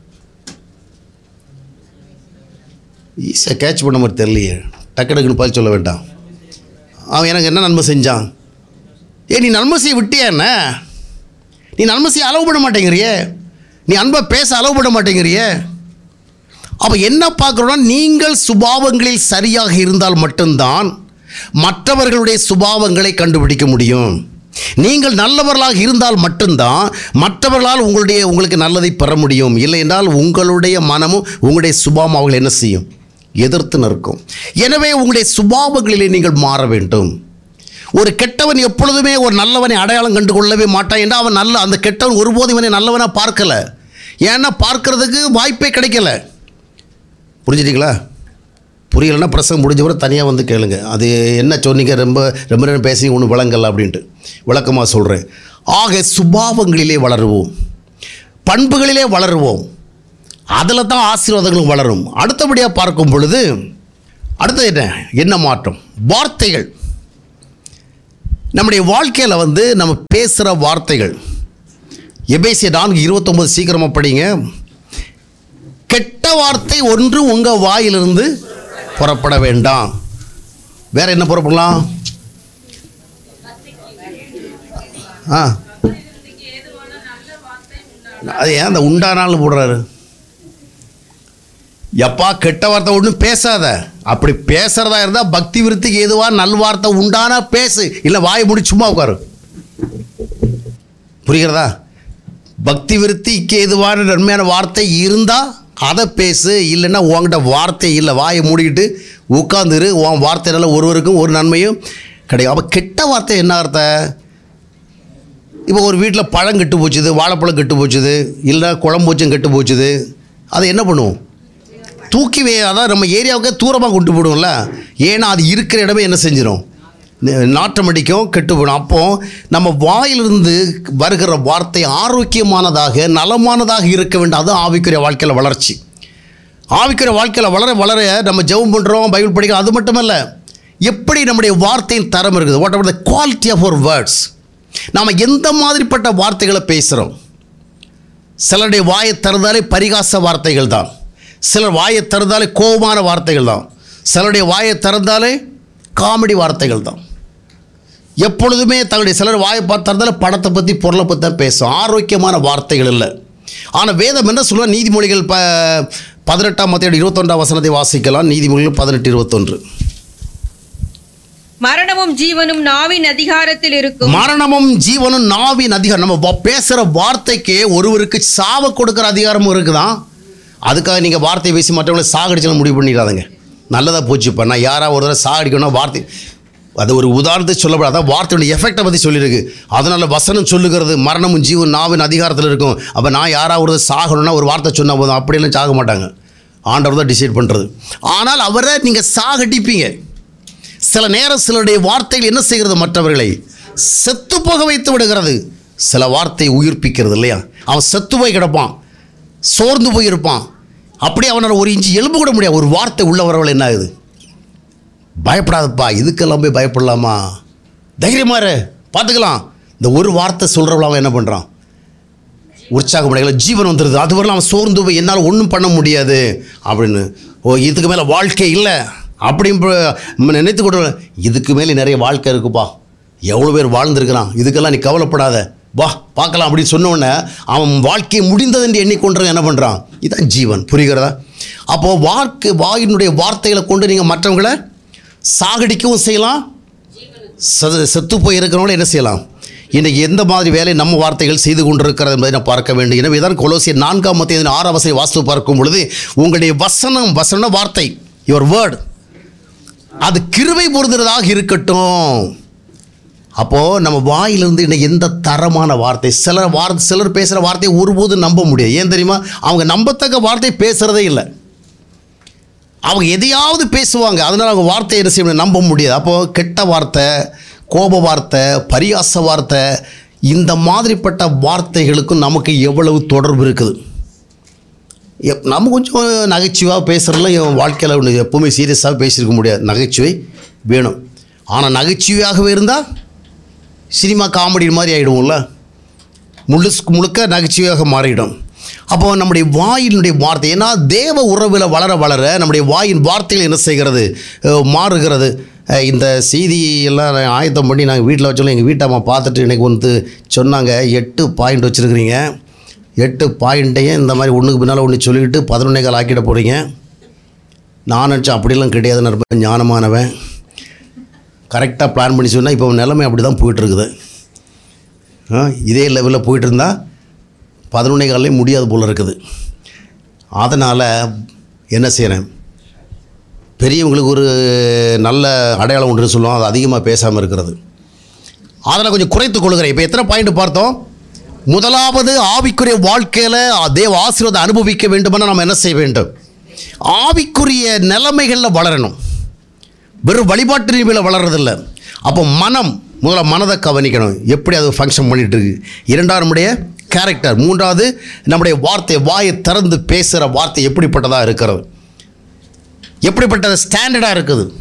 ஈஸியாக கேட்ச் பண்ண மாதிரி தெரியலையே, டக்கு டக்குன்னு பதில் சொல்ல வேண்டாம். அவன் எனக்கு என்ன நன்மை செஞ்சான்? ஏ நீ நன்மை செய்ய விட்டியா? என்ன நீ நன்மை செய்ய அளவு பண்ண மாட்டேங்கிறியே, நீ அன்பாக பேச அளவு பண்ண மாட்டேங்கிறியே. அப்போ என்ன பார்க்குறோன்னா, நீங்கள் சுபாவங்களில் சரியாக இருந்தால் மட்டும்தான் மற்றவர்களுடைய சுபாவங்களை கண்டுபிடிக்க முடியும். நீங்கள் நல்லவர்களாக இருந்தால் மட்டும்தான் மற்றவர்களால் உங்களுடைய உங்களுக்கு நல்லதை பெற முடியும். இல்லை என்றால் உங்களுடைய மனமும் உங்களுடைய சுபாவம் அவர்கள் என்ன செய்யும், எதிர்த்து நிற்கும். எனவே உங்களுடைய சுபாவங்களிலே நீங்கள் மாற வேண்டும். ஒரு கெட்டவன் எப்பொழுதுமே ஒரு நல்லவனை அடையாளம் கண்டு கொள்ளவே மாட்டான் என்றால் அவன் நல்ல அந்த கெட்டவன் ஒருபோதும் இவனை நல்லவனாக பார்க்கலை. ஏன்னா பார்க்கறதுக்கு வாய்ப்பே கிடைக்கல. புரிஞ்சுட்டிங்களா? புரியலைன்னா பிரசங்கம் முடிஞ்ச பிறகு தனியாக வந்து கேளுங்க, அது என்ன சொன்னீங்க, ரொம்ப ரொம்ப நேரம் பேசி ஒன்று விளங்கல அப்படின்ட்டு விளக்கமாக சொல்கிறேன். ஆக சுபாவங்களிலே வளருவோம், பண்புகளிலே வளருவோம், அதில் தான் ஆசீர்வாதங்களும் வளரும். அடுத்தபடியாக பார்க்கும் பொழுது அடுத்தது என்ன என்ன மாற்றம்? வார்த்தைகள். நம்முடைய வாழ்க்கையில் வந்து நம்ம பேசுகிற வார்த்தைகள், எபேசியர் நான்கு இருபத்தொம்பது சீக்கிரமாக படிங்க. கெட்ட வார்த்தை ஒன்று உங்கள் வாயிலிருந்து புறப்பட வேண்டாம். வேற என்ன புறப்படலாம்? ஆ அது ஏன் அந்த உண்டானாலும் போடுறாரு? எப்பா கெட்ட வார்த்தை ஒன்றும் பேசாத. அப்படி பேசுறதா இருந்தால் பக்தி விருத்திக்கு எதுவாக நல்வார்த்தை உண்டானா பேசு, இல்லை வாயை மூடி சும்மா உட்காரு. புரிகிறதா? பக்தி விருத்திக்கு எதுவான நன்மையான வார்த்தை இருந்தால் அதை பேசு, இல்லைன்னா உங்ககிட்ட வார்த்தை இல்லை, வாயை மூடிக்கிட்டு உட்காந்துரு. உன் வார்த்தைனால ஒருவருக்கும் ஒரு நன்மையும் கிடையாது. அப்போ கெட்ட வார்த்தை என்ன அர்த்தம்? இப்போ ஒரு வீட்டில் பழம் கெட்டு போச்சுது, வாழைப்பழம் கெட்டு போச்சுது, இல்லை குழம்பு வச்சும் கெட்டு போச்சுது, அதை என்ன பண்ணுவோம்? தூக்கி வே அதான் நம்ம ஏரியாவுக்கே தூரமாக கொண்டு போடுவோம்ல. ஏன்னா அது இருக்கிற இடமே என்ன செஞ்சிடும்? நாற்றம் அடிக்கும், கெட்டு போயிடும். அப்போது நம்ம வாயிலிருந்து வருகிற வார்த்தை ஆரோக்கியமானதாக நலமானதாக இருக்க வேண்டும். அதுதான் ஆவிக்குரிய வாழ்க்கையில் வளர்ச்சி. ஆவிக்குரிய வாழ்க்கையில் வளர வளர நம்ம ஜெபம் பண்ணுறோம், பைபிள் படிக்கிறோம். அது மட்டுமல்ல, எப்படி நம்முடைய வார்த்தையின் தரம் இருக்குது. What ever the quality of our words. நாம் எந்த மாதிரிப்பட்ட வார்த்தைகளை பேசுகிறோம். சிலருடைய வாயை திறந்தாலே பரிகாச வார்த்தைகள் தான், சிலர் வாயை திறந்தாலே கோபமான வார்த்தைகள் தான், சிலருடைய வாயை திறந்தாலே காமெடி வார்த்தைகள் தான். எப்பொழுதுமே தங்களுடைய சிலர் வாயை பார்த்து திறந்தாலே படத்தை பற்றி பொருளை பற்றி தான் பேசும். ஆரோக்கியமான வார்த்தைகள் இல்லை. ஆனால் வேதம் என்ன சொல்லுவாங்க? நீதிமொழிகள் ப பதினெட்டாம் மத்திய இருபத்தொன்றாம் வசனத்தை வாசிக்கலாம். நீதிமொழிகள் பதினெட்டு இருபத்தொன்று. மரணமும் ஜீவனும் நாவின் அதிகாரத்தில் இருக்கும். மரணமும் ஜீவனும் நாவின் அதிகாரம். நம்ம பேசுகிற வார்த்தைக்கு ஒருவருக்கு சாவ கொடுக்குற அதிகாரமும் இருக்குதான். அதுக்காக நீங்கள் வார்த்தையை பேசி மற்றவங்களை சாகடிச்சு முடிவு பண்ணிடாதங்க. நல்லதாக போச்சு. இப்போ நான் யாராவது ஒரு தடவை சாகடிக்கணும் வார்த்தை, அது ஒரு உதாரணத்தை சொல்லப்படாது. அதான் வார்த்தையோட எஃபெக்டை பற்றி சொல்லியிருக்கு. அதனால் வசனம் சொல்லுகிறது மரணமும் ஜீவன் நாவின் அதிகாரத்தில் இருக்கும். அப்போ நான் யாராவது ஒரு சாகணும்னா ஒரு வார்த்தை சொன்னால் போதும், அப்படியெல்லாம் சாக மாட்டாங்க. ஆண்டவர் தான் டிசைட் பண்ணுறது. ஆனால் அவரை நீங்கள் சாகடிப்பீங்க. சில நேரம் சிலருடைய வார்த்தைகள் என்ன செய்கிறது? மற்றவர்களை செத்து போக வைத்து விடுகிறது. சில வார்த்தையை உயிர்ப்பிக்கிறது இல்லையா? அவன் செத்து போய் கிடப்பான், சோர்ந்து போயிருப்பான், அப்படியே அவனால் ஒரு இன்ச்சு எலும்பு கூட முடியாது. ஒரு வார்த்தை உள்ள வரவள் என்ன ஆகுது? பயப்படாதப்பா, இதுக்கெல்லாம் போய் பயப்படலாமா, தைரியமாக பார்த்துக்கலாம். இந்த ஒரு வார்த்தை சொல்கிறவள் அவன் என்ன பண்ணுறான்? உற்சாகம் அடையல, ஜீவன் வந்துடுது. அது வரலாம் அவன் சோர்ந்து போய் என்னால் ஒன்றும் பண்ண முடியாது அப்படின்னு, ஓ இதுக்கு மேலே வாழ்க்கை இல்லை அப்படின்னு நினைத்து கொண்டு, இதுக்கு மேலே நிறைய வாழ்க்கை இருக்குப்பா, எவ்வளோ பேர் வாழ்ந்துருக்கிறான், இதுக்கெல்லாம் நீ கவலைப்படாத, வா பார்க்கலாம் அப்படின்னு சொன்னோடனே அவன் வாழ்க்கையை முடிந்தது என்று எண்ணிக்கொண்டு என்ன பண்ணுறான்? இதுதான் ஜீவன். புரிகிறதா? அப்போது வாழ்க்கை வாயினுடைய வார்த்தைகளை கொண்டு நீங்கள் மற்றவங்களை சாகடிக்கவும் செய்யலாம், செத்து போய் இருக்கிறவங்கள என்ன செய்யலாம்? இன்றைக்கி எந்த மாதிரி வேலை நம்ம வார்த்தைகள் செய்து கொண்டிருக்கிறது என்பதை நான் பார்க்க வேண்டும். எனவே தான் கொலோசியர் நான்காம் மத்திய ஆறாம் வசனத்தை வாசித்து பார்க்கும் பொழுது, உங்களுடைய வசனம், வசன வார்த்தை, யுவர் வேர்ட், அது கிருபை பொருந்துறதாக இருக்கட்டும். அப்போது நம்ம வாயிலிருந்து இன்னும் எந்த தரமான வார்த்தை, சிலர் வார்த்தை சிலர் பேசுகிற வார்த்தையை ஒருபோதும் நம்ப முடியாது. ஏன் தெரியுமா? அவங்க நம்பத்தக்க வார்த்தை பேசுகிறதே இல்லை. அவங்க எதையாவது பேசுவாங்க, அதனால் அவங்க வார்த்தையை என்ன செய்ய நம்ப முடியாது. அப்போது கெட்ட வார்த்தை, கோப வார்த்தை, பரியாச வார்த்தை, இந்த மாதிரிப்பட்ட வார்த்தைகளுக்கும் நமக்கு எவ்வளவு தொடர்பு இருக்குது? எப் நம்ம கொஞ்சம் நகைச்சுவாக பேசுகிறதுல என் வாழ்க்கையில் ஒன்று எப்போவுமே சீரியஸாக பேசியிருக்க முடியாது. நகைச்சுவை வேணும். ஆனால் நகைச்சுவையாகவே இருந்தால் சினிமா காமெடி மாதிரி ஆகிடுவோம்ல, முழுக்க முழுக்க நகைச்சுவையாக மாறிடும். அப்போது நம்முடைய வாயினுடைய வார்த்தை, ஏன்னா தேவ உறவில் வளர வளர நம்முடைய வாயின் வார்த்தைகள் என்ன செய்கிறது? மாறுகிறது. இந்த செய்தியெல்லாம் ஆயத்தம் பண்ணி நாங்கள் வீட்டில் வச்சோம். எங்கள் வீட்டம்மா பார்த்துட்டு எனக்கு வந்து சொன்னாங்க, எட்டு பாயிண்ட் வச்சுருக்கிறீங்க, எட்டு பாயிண்ட்டையும் இந்த மாதிரி ஒன்றுக்கு பின்னால் ஒன்று சொல்லிக்கிட்டு பதினொன்னே கால் ஆக்கிட போகிறீங்க. நான் நினச்சேன் அப்படிலாம் கிடையாது, நான் ரொம்ப ஞானமானவன், கரெக்டாக பிளான் பண்ணி சொன்னால் இப்போ நிலைமை அப்படி தான் போயிட்டுருக்குது. இதே லெவலில் போயிட்டு இருந்தால் பதினொன்னே காலையும் முடியாது போல் இருக்குது. அதனால் என்ன செய்கிறேன், பெரியவங்களுக்கு ஒரு நல்ல அடையாளம் ஒன்று சொல்லுவோம், அது அதிகமாக பேசாமல் இருக்கிறது. அதில் கொஞ்சம் குறைத்து கொள்கிறேன். இப்போ எத்தனை பாயிண்ட் பார்த்தோம்? முதலாவது, ஆவிக்குரிய வாழ்க்கையில் தேவ ஆசீர்வாதம் அனுபவிக்க வேண்டுமென்னா நம்ம என்ன செய்ய வேண்டும்? ஆவிக்குரிய நிலைமைகளில் வளரணும். வெறும் வழிபாட்டு நிலைமையில் வளர்றதில்லை. அப்போ மனம், முதல்ல மனதை கவனிக்கணும், எப்படி அது ஃபங்க்ஷன் பண்ணிகிட்டு இருக்கு. இரண்டாவது நம்முடைய கேரக்டர். மூன்றாவது நம்முடைய வார்த்தை, வாயை திறந்து பேசுகிற வார்த்தை எப்படிப்பட்டதாக இருக்கிறது, எப்படிப்பட்ட ஸ்டாண்டர்டாக இருக்குது.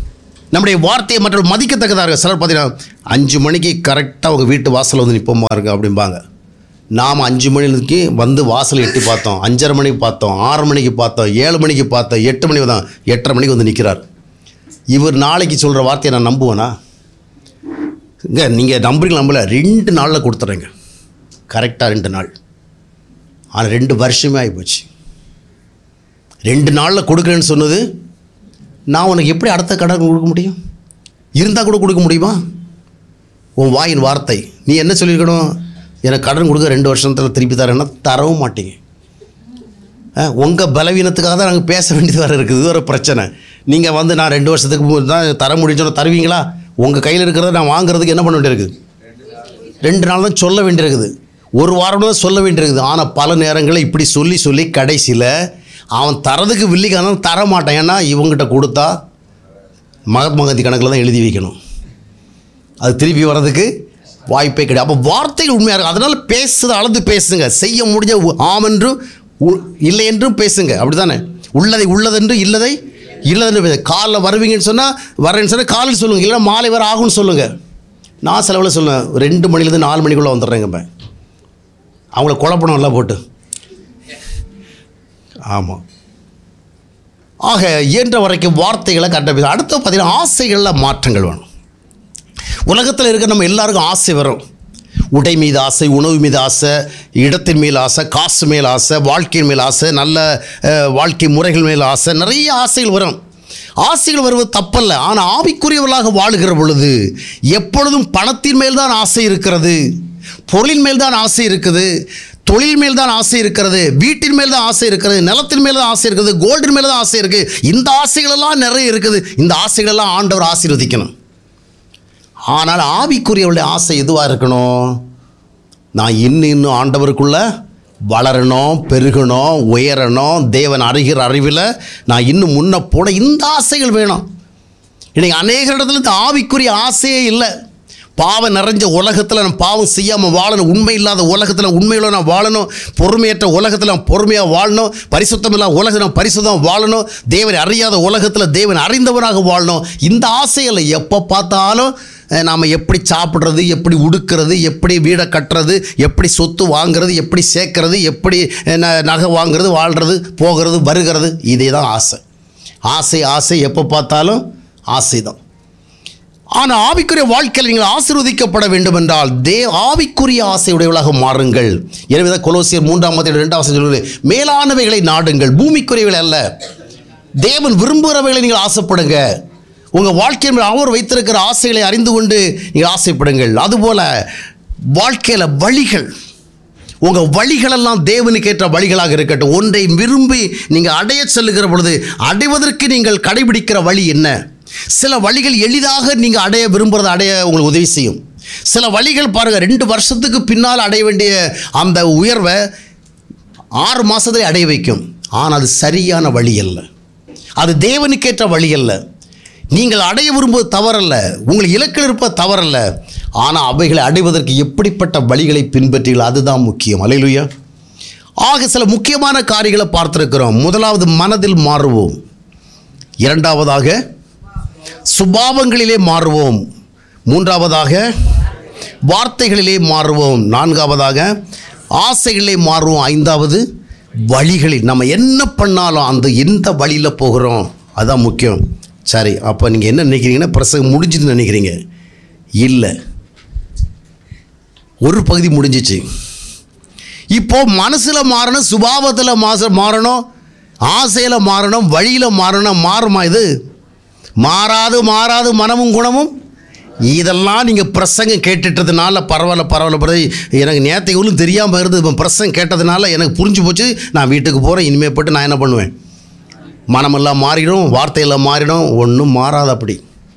நம்முடைய வார்த்தையை மற்றவர்கள் மதிக்கத்தக்கதாக இருக்கும். சிலர் பார்த்தீங்கன்னா அஞ்சு மணிக்கு கரெக்டாக அவங்க வீட்டு வாசலில் வந்து நிற்போமா இருக்கு அப்படிம்பாங்க. நாம் அஞ்சு மணிக்கு வந்து வாசல் எட்டி பார்த்தோம், அஞ்சரை மணிக்கு பார்த்தோம், ஆறு மணிக்கு பார்த்தோம், ஏழு மணிக்கு பார்த்தோம், எட்டு மணி தான், எட்டரை மணிக்கு வந்து நிற்கிறார். இவர் நாளைக்கு சொல்கிற வார்த்தையை நான் நம்புவேனா? இங்கே நீங்கள் நம்புறீங்க நம்பல, ரெண்டு நாளில் கொடுத்துட்றேங்க, கரெக்டாக ரெண்டு நாள். ஆனால் ரெண்டு வருஷமே ஆகிப்போச்சு. ரெண்டு நாளில் கொடுக்குறேன்னு சொன்னது, நான் உனக்கு எப்படி அடுத்த கடன் கொடுக்க முடியும்? இருந்தால் கூட கொடுக்க முடியுமா? உன் வாயின் வார்த்தை. நீ என்ன சொல்லியிருக்கணும்? எனக்கு கடன் கொடுக்க ரெண்டு வருஷத்தில் திருப்பி தரேன்னா தரவும் மாட்டீங்க. உங்கள் பலவீனத்துக்காக தான் நாங்கள் பேச வேண்டியது வர இருக்குது. இது ஒரு பிரச்சனை. நீங்கள் வந்து நான் ரெண்டு வருஷத்துக்கு தான் தர முடியும்னு தருவீங்களா? உங்கள் கையில் இருக்கிறத நான் வாங்குறதுக்கு என்ன பண்ண வேண்டியிருக்குது? ரெண்டு நாள் தான் சொல்ல வேண்டியிருக்குது, ஒரு வாரம் தான் சொல்ல வேண்டியிருக்குது. ஆனால் பல நேரங்களில் இப்படி சொல்லி சொல்லி கடைசியில் அவன் தரதுக்கு வில்லிக்கான தர மாட்டான். ஏன்னா இவங்ககிட்ட கொடுத்தா மகாத்மா காந்தி கணக்கில் தான் எழுதி வைக்கணும், அது திருப்பி வர்றதுக்கு வாய்ப்பே கிடையாது. அப்போ வார்த்தைகள் உண்மையாக இருக்கும். அதனால் பேசுறது அளந்து பேசுங்க. செய்ய முடிஞ்ச ஆமென்றும் இல்லை என்றும் பேசுங்க. அப்படி தானே? உள்ளதை உள்ளதென்று இல்லதை இல்லதென்று பேச. காலைல வருவீங்கன்னு சொன்னால் வரேன்னு சொன்னால் காலையில் சொல்லுங்கள், இல்லைன்னா மாலை வர ஆகும்னு சொல்லுங்கள். நான் செலவில் சொல்லுவேன், ரெண்டு மணிலேருந்து நாலு மணிக்குள்ளே வந்துடுறேங்க. அவங்கள குழப்பணும் எல்லாம் போட்டு. ஆமாம். ஆக இயன்ற வரைக்கும் வார்த்தைகளை கரெக்டாக பேச. அடுத்து பார்த்தீங்கன்னா ஆசைகளில் மாற்றங்கள் வேணும். உலகத்தில் இருக்க நம்ம எல்லாருக்கும் ஆசை வரும். உடை மீது ஆசை, உணவு மீது ஆசை, இடத்தின் மேல் ஆசை, காசு மேல் ஆசை, வாழ்க்கையின் மேல் ஆசை, நல்ல வாழ்க்கை முறைகள் மேல் ஆசை, நிறைய ஆசைகள் வரும். ஆசைகள் வருவது தப்பல்ல. ஆனால் ஆவிக்குரியவர்களாக வாழுகிற பொழுது எப்பொழுதும் பணத்தின் மேல் தான் ஆசை இருக்கிறது, பொருளின் மேல் தான் ஆசை இருக்குது, தொழில் மேல் தான் ஆசை இருக்கிறது, வீட்டின் மேல் தான் ஆசை இருக்கிறது, நிலத்தின் மேல் தான் ஆசை இருக்குது, கோல்டின் மேல் தான் ஆசை இருக்குது. இந்த ஆசைகளெல்லாம் நிறைய இருக்குது. இந்த ஆசைகளெல்லாம் ஆண்டவர் ஆசீர்வதிக்கணும். ஆனால் ஆவிக்குரியவருடைய ஆசை எதுவாக இருக்கணும்? நான் இன்னும் இன்னும் ஆண்டவருக்குள்ளே வளரணும், பெருகணும், உயரணும், தேவன் அறிகிற அறிவில் நான் இன்னும் முன்ன போன இந்த ஆசைகள் வேணும். இன்றைக்கி அநேக இடத்துல இந்த ஆவிக்குரிய ஆசையே இல்லை. பாவம் நிறைஞ்ச உலகத்தில் நான் பாவம் செய்யாமல் வாழணும், உண்மை இல்லாத உலகத்தில் உண்மையில நான் வாழணும், பொறுமையற்ற உலகத்தில் நான் பொறுமையாக வாழணும், பரிசுத்தம் இல்லாத உலகத்தில் நான் பரிசுத்தம் வாழணும், தேவனை அறியாத உலகத்தில் தேவன் அறிந்தவனாக வாழணும். இந்த ஆசைகளை எப்போ பார்த்தாலும் நாம் எப்படி சாப்பிட்றது, எப்படி உடுக்கிறது, எப்படி வீடை கட்டுறது, எப்படி சொத்து வாங்கிறது, எப்படி சேர்க்கறது, எப்படி நகை வாங்கிறது, வாழ்கிறது, போகிறது, வருகிறது, இதே தான் ஆசை. ஆசை ஆசை எப்போ பார்த்தாலும் ஆசை தான். ஆனால் ஆவிக்குரிய வாழ்க்கையில் நீங்கள் ஆசீர்வதிக்கப்பட வேண்டும் என்றால் தே ஆவிக்குரிய ஆசையுடையவளாக மாறுங்கள். எனவே தான் கொலோசியர் மூன்றாம் அதிகாரம் இரண்டாம் வசனம் சொல்லுது, மேலானவைகளை நாடுங்கள், பூமிக்குரியவைகள் அல்ல. தேவன் விரும்புகிறவைகளை நீங்கள் ஆசைப்படுங்க. உங்கள் வாழ்க்கையில் அவர் வைத்திருக்கிற ஆசைகளை அறிந்து கொண்டு நீங்கள் ஆசைப்படுங்கள். அதுபோல் வாழ்க்கையில் வழிகள், உங்கள் வழிகளெல்லாம் தேவனுக்கு ஏற்ற வழிகளாக இருக்கட்டும். ஒன்றை விரும்பி நீங்கள் அடைய செல்லுகிற பொழுது அடைவதற்கு நீங்கள் கடைபிடிக்கிற வழி என்ன? சில வழிகள் எளிதாக நீங்கள் அடைய விரும்புகிறத அடைய உங்களுக்கு உதவி செய்யும். சில வழிகள் பாருங்கள், ரெண்டு வருஷத்துக்கு பின்னால் அடைய வேண்டிய அந்த உயர்வை ஆறு மாதத்தில் அடைய வைக்கும். ஆனால் அது சரியான வழி அல்ல, அது தேவனுக்கேற்ற வழி அல்ல. நீங்கள் அடைய விரும்புவது தவறல்ல, உங்கள் இலக்கில் இருப்பது தவறல்ல. ஆனால் அவைகளை அடைவதற்கு எப்படிப்பட்ட வழிகளை பின்பற்றீர்கள், அதுதான் முக்கியம். அல்லேலூயா. ஆக சில முக்கியமான காரியங்களை பார்த்துருக்கிறோம். முதலாவது மனதில் மாறுவோம், இரண்டாவதாக சுபாவங்களிலே மாறுவோம், மூன்றாவதாக வார்த்தைகளிலே மாறுவோம், நான்காவதாக ஆசைகளிலே மாறுவோம், ஐந்தாவது வழிகளில். நம்ம என்ன பண்ணாலும் அந்த எந்த வழியில் போகிறோம் அதுதான் முக்கியம். சரி, அப்போ நீங்கள் என்ன நினைக்கிறீங்கன்னா பிரசங்கம் முடிஞ்சுன்னு நினைக்கிறீங்க? இல்லை, ஒரு பகுதி முடிஞ்சிச்சு. இப்போது மனசில் மாறணும், சுபாவத்தில் மாச மாறணும், ஆசையில் மாறணும், வழியில் மாறணும். மாறுமா? இது மாறாது மாறாது மனமும் குணமும். இதெல்லாம் நீங்கள் பிரசங்கம் கேட்டுட்டதுனால பரவாயில்ல பரவாயில்ல பரவாயில்ல எனக்கு நேற்று ஒன்றும் தெரியாமல் இருந்தது. இப்போ பிரசங்கம் கேட்டதுனால எனக்கு புரிஞ்சு போச்சு. நான் வீட்டுக்கு போகிறேன், இனிமேல் போட்டு நான் என்ன பண்ணுவேன்? மனமெல்லாம் மாறிடும், வார்த்தையெல்லாம் மாறிடும். ஒன்றும் மாறாது அப்படி.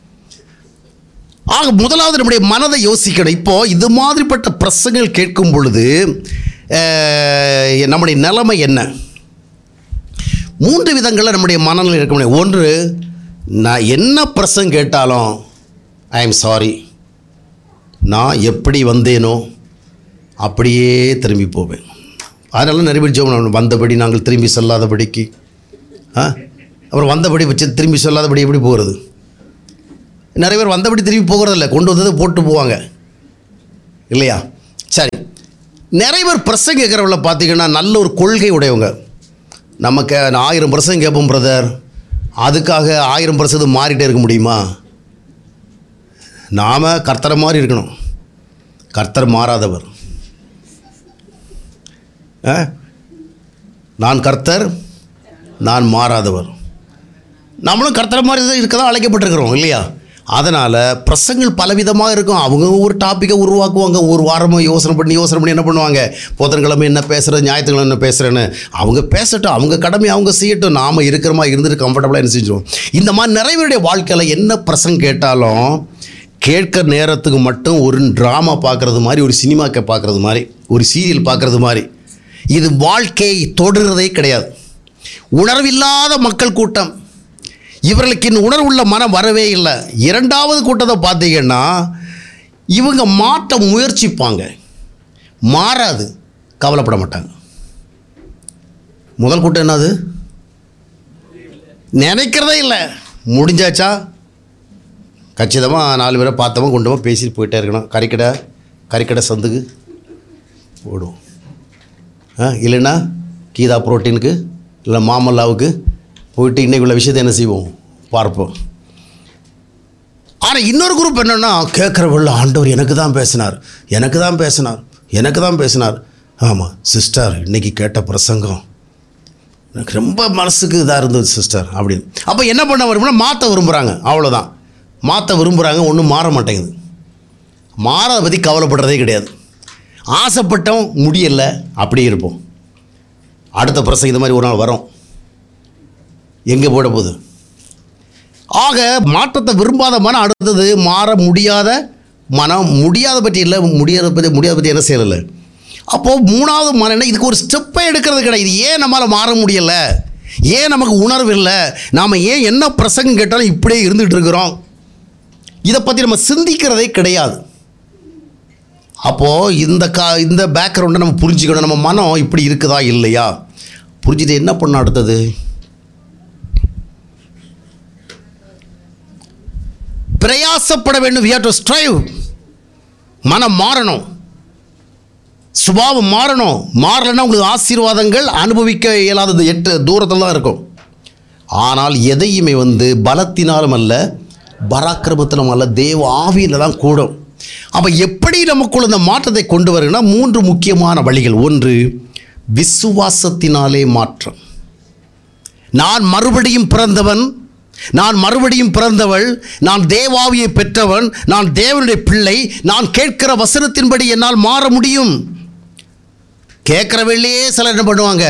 ஆக முதலாவது நம்முடைய மனதை யோசிக்கணும். இப்போது இது மாதிரிப்பட்ட பிரசங்கள் கேட்கும் பொழுது நம்முடைய நிலைமை என்ன? மூன்று விதங்களில் நம்முடைய மனநிலை இருக்க முடியும். ஒன்று, நான் என்ன பிரசங்கம் கேட்டாலும் ஐ எம் சாரி, நான் எப்படி வந்தேனோ அப்படியே திரும்பி போவேன். அதனால நிறைய பேர் ஜெபம், வந்தபடி நாங்கள் திரும்பி செல்லாதபடிக்கு. ஆ அப்புறம் வந்தபடி வச்சு திரும்பி சொல்லாதபடி எப்படி போகிறது? நிறைய பேர் வந்தபடி திரும்பி போகிறதில்ல, கொண்டு வந்ததை போட்டு போவாங்க இல்லையா? சரி, நிறைய பேர் பிரசங்க கேட்குறவங்கள பார்த்தீங்கன்னா நல்ல ஒரு கொள்கை உடையவங்க. நமக்கு ஆயிரம் பிரசங்க கேட்போம் பிரதர், அதுக்காக ஆயிரம் பிரசங்கம் மாறிட்டே இருக்க முடியுமா? நாம் கர்த்தரை மாதிரி இருக்கணும். கர்த்தர் மாறாதவர். நான் கர்த்தர், நான் மாறாதவர். நம்மளும் கர்த்தரை மாதிரி தான் இருக்க தான் அழைக்கப்பட்டிருக்கிறோம் இல்லையா? அதனால் பிரசங்கள் பலவிதமாக இருக்கும். அவங்க ஒரு டாப்பிக்கை உருவாக்குவாங்க, ஒரு வாரமாக யோசனை பண்ணி யோசனை பண்ணி என்ன பண்ணுவாங்க, புதன்கிழமை என்ன பேசுகிறது, ஞாயிற்றுக்கிழமை என்ன பேசுகிறேன்னு அவங்க பேசட்டும், அவங்க கடமை அவங்க செய்யட்டும். நாம் இருக்கிற மாதிரி இருந்துட்டு கம்ஃபர்டபுளாக என்ன செஞ்சிடுவோம். இந்த மாதிரி நிறைய பேருடைய வாழ்க்கையில் என்ன பிரசங்க கேட்டாலும் கேட்குற நேரத்துக்கு மட்டும் ஒரு ட்ராமா பார்க்குறது மாதிரி, ஒரு சினிமாக்கை பார்க்குறது மாதிரி, ஒரு சீரியல் பார்க்குறது மாதிரி, இது வாழ்க்கையை தொடுறதே கிடையாது. உணர்வில்லாத மக்கள் கூட்டம், இவர்களுக்கு இன்னும் உணர்வுள்ள மனம் வரவே இல்லை. இரண்டாவது கூட்டத்தை பார்த்தீங்கன்னா இவங்க மாற்ற முயற்சிப்பாங்க, மாறாது, கவலைப்பட மாட்டாங்க. முதல் கூட்டம் என்னது? நினைக்கிறதே இல்லை, முடிஞ்சாச்சா கச்சிதமாக நாலு பேரை பார்த்தவங்க கொண்டு போய் பேசிட்டு போயிட்டே இருக்கணும். கறிக்கடை கறிக்கடை சந்துக்கு போடுவோம், இல்லைன்னா கீதா புரோட்டீனுக்கு இல்லை மாமல்லாவுக்கு போயிட்டு இன்றைக்கு உள்ள விஷயத்தை என்ன செய்வோம், பார்ப்போம். ஆனால் இன்னொரு குரூப் என்னென்னா கேட்குறவள்ள ஆண்டவர் எனக்கு தான் பேசினார், எனக்கு தான் பேசினார், எனக்கு தான் பேசினார். ஆமாம் சிஸ்டர், இன்றைக்கி கேட்ட பிரசங்கம் எனக்கு ரொம்ப மனசுக்கு இதாக இருந்தது சிஸ்டர் அப்படின்னு. அப்போ என்ன பண்ண வரும்னா மாற்ற விரும்புகிறாங்க, அவ்வளோதான். மாற்ற விரும்புகிறாங்க, ஒன்றும் மாற மாட்டேங்குது. மாறதை பற்றி கவலைப்படுறதே கிடையாது. ஆசைப்பட்டோம் முடியலை, அப்படியே இருப்போம். அடுத்த பிரசங்கம் இந்த மாதிரி ஒரு நாள் வரும், எங்கே போட போகுது? ஆக மாற்றத்தை விரும்பாத மனம் அடுத்தது மாற முடியாத மனம். முடியாத பற்றி இல்லை, முடியாத பற்றி முடியாத பற்றி என்ன செய்யலை. அப்போது மூணாவது மனம் என்ன, இதுக்கு ஒரு ஸ்டெப்பை எடுக்கிறது கிடையாது. ஏன் நம்மளால் மாற முடியலை, ஏன் நமக்கு உணர்வு இல்லை, நாம் ஏன் என்ன பிரசங்கம் கேட்டாலும் இப்படியே இருந்துகிட்டு இருக்கிறோம், இதை பற்றி நம்ம சிந்திக்கிறதே கிடையாது. அப்போது இந்த கா இந்த பேக்ரவுண்டை நம்ம புரிஞ்சுக்கணும். நம்ம மனம் இப்படி இருக்குதா இல்லையா புரிஞ்சுட்டு என்ன பண்ண அடுத்தது? பிரயாசப்பட வேண்டும். we have to strive. மனம் மாறணும், சுபாவம் மாறணும். மாறலைன்னா உங்களுக்கு ஆசீர்வாதங்கள் அனுபவிக்க இயலாதது எட்டு தூரத்தில் தான் இருக்கும். ஆனால் எதையுமே வந்து பலத்தினாலும் அல்ல, பராக்கிரமத்திலும் அல்ல, தேவ ஆவியில் தான் கூடும். அப்போ எப்படி நமக்குள்ள இந்த மாற்றத்தை கொண்டு வருங்கன்னா மூன்று முக்கியமான வழிகள். ஒன்று, விசுவாசத்தினாலே மாற்றம். நான் மறுபடியும் பிறந்தவன், நான் மறுபடியும் பிறந்தவள், நான் தேவாவியை பெற்றவன், நான் தேவனுடைய பிள்ளை, நான் கேட்கிற வசனத்தின்படி என்னால் மாற முடியும். கேட்குறவள்ளையே சிலர் என்ன பண்ணுவாங்க,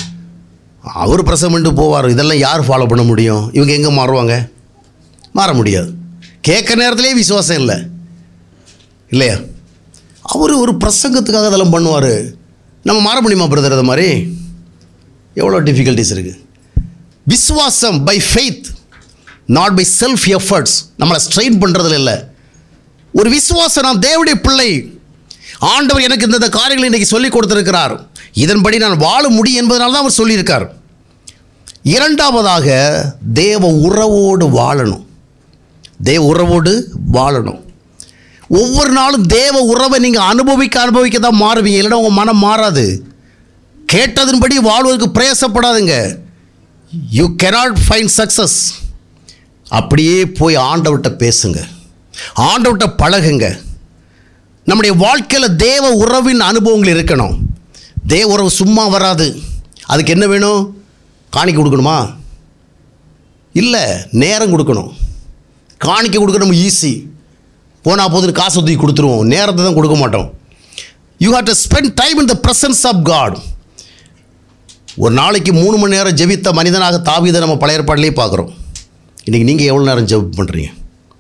அவர் பிரசவம் பண்ணிட்டு போவார், இதெல்லாம் யார் ஃபாலோ பண்ண முடியும், இவங்க எங்கே மாறுவாங்க? மாற முடியாது. கேட்குற நேரத்திலே விசுவாசம் இல்லை இல்லையா? அவர் ஒரு பிரசங்கத்துக்காக அதெல்லாம் பண்ணுவார், நம்ம மாற முடியுமா பிரதர்? அது மாதிரி எவ்வளோ டிஃபிகல்ட்டிஸ் இருக்குது. விசுவாசம் by faith, not by self efforts. நம்மளை ஸ்ட்ரெயின் பண்ணுறதுல இல்லை. ஒரு விசுவாசம், நான் தேவனுடைய பிள்ளை, ஆண்டவர் எனக்கு இந்த காரியங்களை இன்றைக்கி சொல்லி கொடுத்துருக்கிறார், இதன்படி நான் வாழ முடியும் என்பதனால தான் அவர் சொல்லியிருக்கார். இரண்டாவதாக, தேவ உறவோடு வாழணும். தேவ உறவோடு வாழணும். ஒவ்வொரு நாளும் தேவ உறவை நீங்கள் அனுபவிக்க அனுபவிக்க தான் மாறுவீங்க, இல்லைன்னா உங்கள் மனம் மாறாது. கேட்டதன்படி வாழ்வதற்கு பிரயாசப்படாதுங்க. You cannot find success. அப்படியே போய் ஆண்டவர்கிட்ட பேசுங்க, ஆண்டவர்கிட்ட பழகுங்க. நம்முடைய வாழ்க்கையில் தேவ உறவின் அனுபவங்கள் இருக்கணும். தேவ உறவு சும்மா வராது. அதுக்கு என்ன வேணும்? காணிக்கை கொடுக்கணுமா? இல்லை, நேரம் கொடுக்கணும். காணிக்கை கொடுக்க நம்ம ஈஸி, போனால் போது காசு தூக்கி கொடுத்துருவோம், நேரத்தை தான் கொடுக்க மாட்டோம். You have to spend time in the presence of God. ஒரு நாளைக்கு மூணு மணி நேரம் ஜெபித்த மனிதனாக தாவீதை நம்ம பழைய ஏற்பாட்டிலே பார்க்குறோம். இன்றைக்கி நீங்கள் எவ்வளோ நேரம் ஜெபம் பண்ணுறீங்க?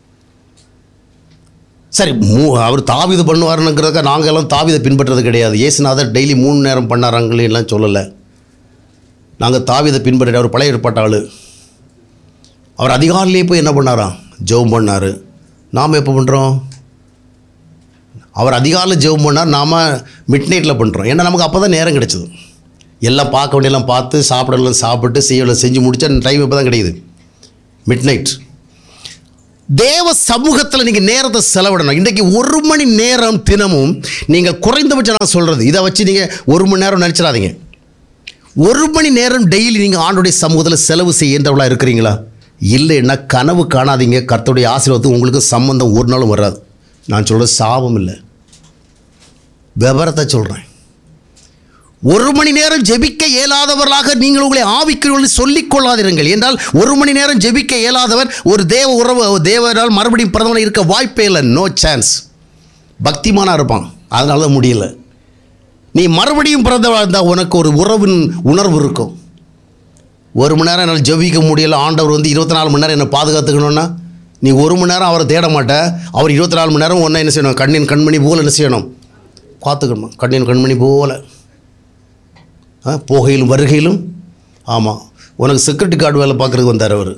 சரி, மூ அவர் தாவீது பண்ணுவாருங்கிறதுக்காக நாங்கள் எல்லாம் தாவீதை பின்பற்றுறது கிடையாது. இயேசுநாதர் டெய்லி மூணு நேரம் பண்ணாராங்களே எல்லாம் சொல்லலை. நாங்கள் தாவீதை பின்பற்ற அவர் பழைய ஏற்பாட்டு ஆள். அவர் அதிகாலையிலே போய் என்ன பண்ணாராம்? ஜெபம் பண்ணார். நாம் எப்போ பண்ணுறோம்? அவர் அதிகாலையில் ஜெபம் பண்ணார், நாம் மிட் நைட்டில் பண்ணுறோம். ஏன்னா நமக்கு அப்போ தான் நேரம் கிடைச்சிது. எல்லாம் பார்க்க வேண்டியெல்லாம் பார்த்து, சாப்பிடலாம் சாப்பிட்டு, செய்யலாம் செஞ்சு முடிச்சா டைம் இப்போ தான் கிடைக்குது, மிட் நைட். தேவ சமூகத்தில் நீங்கள் நேரத்தை செலவிடணும். இன்றைக்கு ஒரு மணி நேரம் தினமும் நீங்கள் குறைந்தபட்சம் நான் சொல்கிறது, இதை வச்சு நீங்கள் ஒரு மணி நேரம் நினச்சிடாதீங்க. ஒரு மணி நேரம் டெய்லி நீங்கள் ஆண்டோடைய சமூகத்தில் செலவு செய்கின்றவளாக இருக்கிறீங்களா? இல்லைன்னா கனவு காணாதீங்க. கர்த்தருடைய ஆசீர்வாதத்துக்கு உங்களுக்கு சம்பந்தம் ஒரு நாளும் வராது. நான் சொல்கிறது சாபம் இல்லை, விவரத்தை சொல்கிறேன். ஒரு மணி நேரம் ஜெபிக்க இயலாதவர்களாக நீங்கள் உங்களை ஆவிக்குரியவர்கள் சொல்லிக் கொள்ளாதீர்கள். என்றால் ஒரு மணி நேரம் ஜெபிக்க இயலாதவர் ஒரு தேவ உறவு தேவனால் மறுபடியும் பிரதமர் இருக்க வாய்ப்பே இல்லை. No chance. பக்திமானாக இருப்பான், அதனால தான் முடியல. நீ மறுபடியும் பிறந்தவளாக இருந்தால் உனக்கு ஒரு உறவின் உணர்வு இருக்கும். ஒரு மணி நேரம் என்னால் ஜெபிக்க முடியலை, ஆண்டவர் வந்து இருபத்தி நாலு மணி நேரம் என்னை பாதுகாத்துக்கணும்னா நீ ஒரு மணி நேரம் அவரை தேட மாட்ட. அவர் இருபத்தி நாலு மணி நேரம் ஒன்றா என்ன செய்யணும்? கண்ணின் கண்மணி போல் என்ன செய்யணும்? காத்துக்கணும். கண்ணின் கண்மணி போல் போகையிலும் வருகையிலும். ஆமாம், உனக்கு செக்யூரிட்டி கார்டு வேலை பார்க்குறதுக்கு வந்தார் அவர்.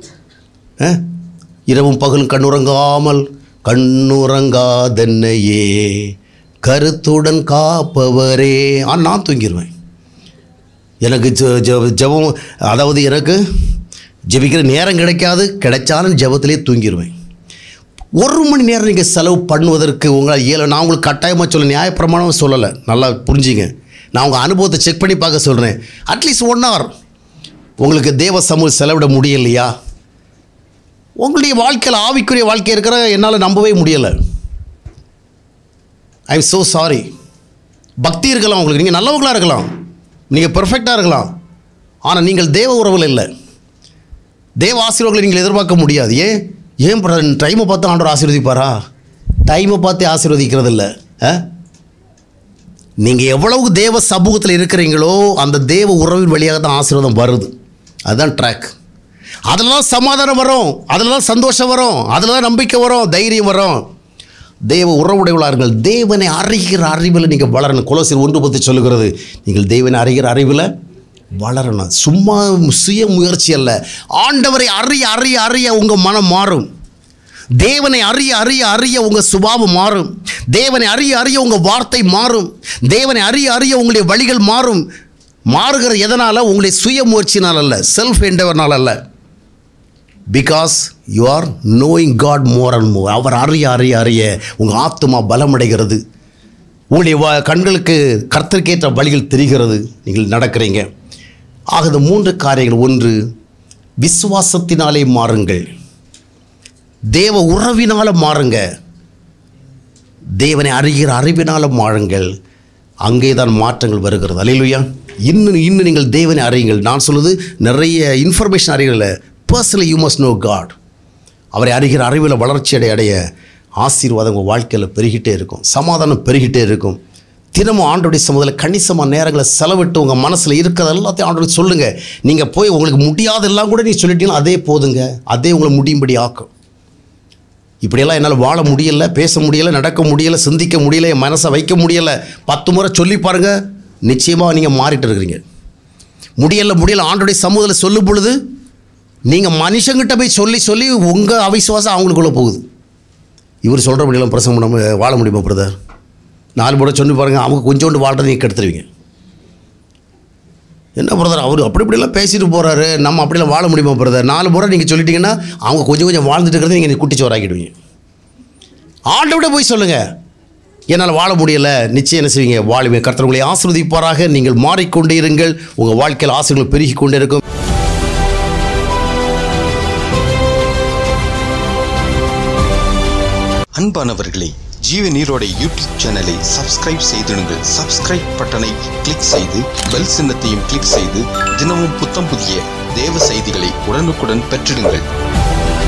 இரவும் பகலும் கண்ணுறங்காமல் கண்ணுறங்காதென்னையே கருத்துடன் காப்பவரே. ஆனால் நான் தூங்கிடுவேன். எனக்கு ஜெபம், அதாவது எனக்கு ஜெபிக்கிற நேரம் கிடைக்காது, கிடைச்சாலும் ஜெபத்திலே தூங்கிடுவேன். ஒரு மணி நேரம் நீங்கள் செலவு பண்ணுவதற்கு உங்களால் ஏழு நான் உங்களுக்கு கட்டாயமாக சொல்ல நியாயப்பிரமாணம் சொல்லலை, நல்லா புரிஞ்சிங்க. நான் உங்கள் அனுபவத்தை செக் பண்ணி பார்க்க சொல்கிறேன். அட்லீஸ்ட் ஒன் ஹவர் உங்களுக்கு தேவ சமூகம் செலவிட முடியலையா? உங்களுடைய வாழ்க்கையில் ஆவிக்குரிய வாழ்க்கை இருக்கிற என்னால் நம்பவே முடியலை. I am so sorry. பக்தி இருக்கலாம் உங்களுக்கு, நீங்கள் நல்லவங்களாக இருக்கலாம், நீங்கள் பெர்ஃபெக்டாக இருக்கலாம், ஆனால் நீங்கள் தேவ உறவில் இல்லை. தேவ ஆசீர்வாதங்களை நீங்கள் எதிர்பார்க்க முடியாது. ஏன் ஏன் டைமை பார்த்து ஆண்டவர் ஆசீர்வதிப்பாரா? டைமை பார்த்து ஆசீர்வதிக்கிறது இல்லை. நீங்கள் எவ்வளவு தேவ சமூகத்தில் இருக்கிறீங்களோ அந்த தேவ உறவின் வழியாக தான் ஆசீர்வாதம் வருது. அதுதான் ட்ராக். அதில் தான் சமாதானம் வரும், அதில் தான் சந்தோஷம் வரும், அதில் தான் நம்பிக்கை வரும், தைரியம் வரும். தேவ உறவுடையவளார்கள். தேவனை அறிகிற அறிவில் நீங்கள் வளரணும். கொலோசியர் ஒன்று பற்றி சொல்லுகிறது, நீங்கள் தேவனை அறிகிற அறிவில் வளரணும். சும்மா சுய முயற்சி அல்ல. ஆண்டவரை அறிய அறிய அறிய உங்கள் மனம் மாறும். தேவனை அறிய அறிய அறிய உங்கள் சுபாவம் மாறும். தேவனை அறிய அறிய உங்கள் வார்த்தை மாறும். தேவனை அறிய அறிய உங்களுடைய வழிகள் மாறும். மாறுகிற எதனால்? உங்களுடைய சுய முயற்சினால் அல்ல, செல்ஃப் என்டவர்னால் அல்ல. Because you are knowing God more and more. அவர் அறிய அறிய அறிய உங்கள் ஆத்துமா பலமடைகிறது. உங்களுடைய வ கண்களுக்கு கர்த்தருக்கேற்ற வழிகள் தெரிகிறது, நீங்கள் நடக்கிறீங்க. ஆக இந்த மூன்று காரியங்கள். ஒன்று, விசுவாசத்தினாலே மாறுங்கள். தேவ உறவினால் மாறுங்க. தேவனை அறிகிற அறிவினால் மாறுங்கள். அங்கே தான் மாற்றங்கள் வருகிறது. அல்லேலூயா. இன்னும் இன்னும் நீங்கள் தேவனை அறியுங்கள். நான் சொல்வது நிறைய information அறியல. Personally you must know God. அவரை அறிகிற அறிவில் வளர்ச்சி அடைய அடைய ஆசீர்வாதம் உங்கள் வாழ்க்கையில் பெருகிட்டே இருக்கும், சமாதானம் பெருகிட்டே இருக்கும். தினமும் ஆண்டோடைய சமூகத்தில் கணிசமான நேரங்களை செலவிட்டு உங்கள் மனசில் இருக்கிறது எல்லாத்தையும் ஆண்டோட சொல்லுங்கள். நீங்கள் போய் உங்களுக்கு முடியாதெல்லாம் கூட நீங்கள் சொல்லிட்டீங்கன்னா அதே போதுங்க, அதே உங்களை முடியும்படி ஆக்கும். இப்படியெல்லாம் என்னால் வாழ முடியலை, பேச முடியலை, நடக்க முடியலை, சிந்திக்க முடியலை, என் மனசை வைக்க முடியலை, பத்து முறை சொல்லி பாருங்கள், நிச்சயமாக நீங்கள் மாறிட்டு இருக்கிறீங்க. முடியலை முடியலை ஆண்டோடைய சமூகத்தில் சொல்லும் பொழுது நீங்கள் மனுஷங்கிட்ட போய் சொல்லி சொல்லி உங்கள் அவிசுவாசம் அவங்களுக்குள்ளே போகுது. இவர் சொல்கிற முடியலாம் பிரசங்கம் நம்ம வாழ முடியுமா பிரதர்? நாலு முறை சொல்லி பாருங்கள், அவங்க கொஞ்சோண்டு வாழ்றதை நீங்கள் கெடுத்துருவீங்க. என்ன பிரதர் அவர் அப்படி இப்படிலாம் பேசிட்டு போகிறாரு, நம்ம அப்படிலாம் வாழ முடியுமா பிரதர்? நாலு முறை நீங்கள் சொல்லிட்டீங்கன்னா அவங்க கொஞ்சம் கொஞ்சம் வாழ்ந்துட்டு இருக்கிறத நீங்கள் குட்டிச்சோறாக்கிடுவீங்க. ஆண்டவிட போய் சொல்லுங்கள், என்னால் வாழ முடியலை, நிச்சயம் என்ன செய்வீங்க? வாழுமே. கர்த்தர் உங்களை ஆசீர்வதிப்பாராக. நீங்கள் மாறிக்கொண்டே இருங்கள், உங்கள் வாழ்க்கையில் ஆசீர்வாதங்கள் பெருகி கொண்டே இருக்கும். அன்பானவர்களே, ஜீவ நீரோடை யூடியூப் சேனலை சப்ஸ்கிரைப் செய்திடுங்கள். சப்ஸ்கிரைப் பட்டனை கிளிக் செய்து பெல் சின்னத்தையும் கிளிக் செய்து தினமும் புத்தம் புதிய தேவ செய்திகளை உடனுக்குடன் பெற்றிடுங்கள்.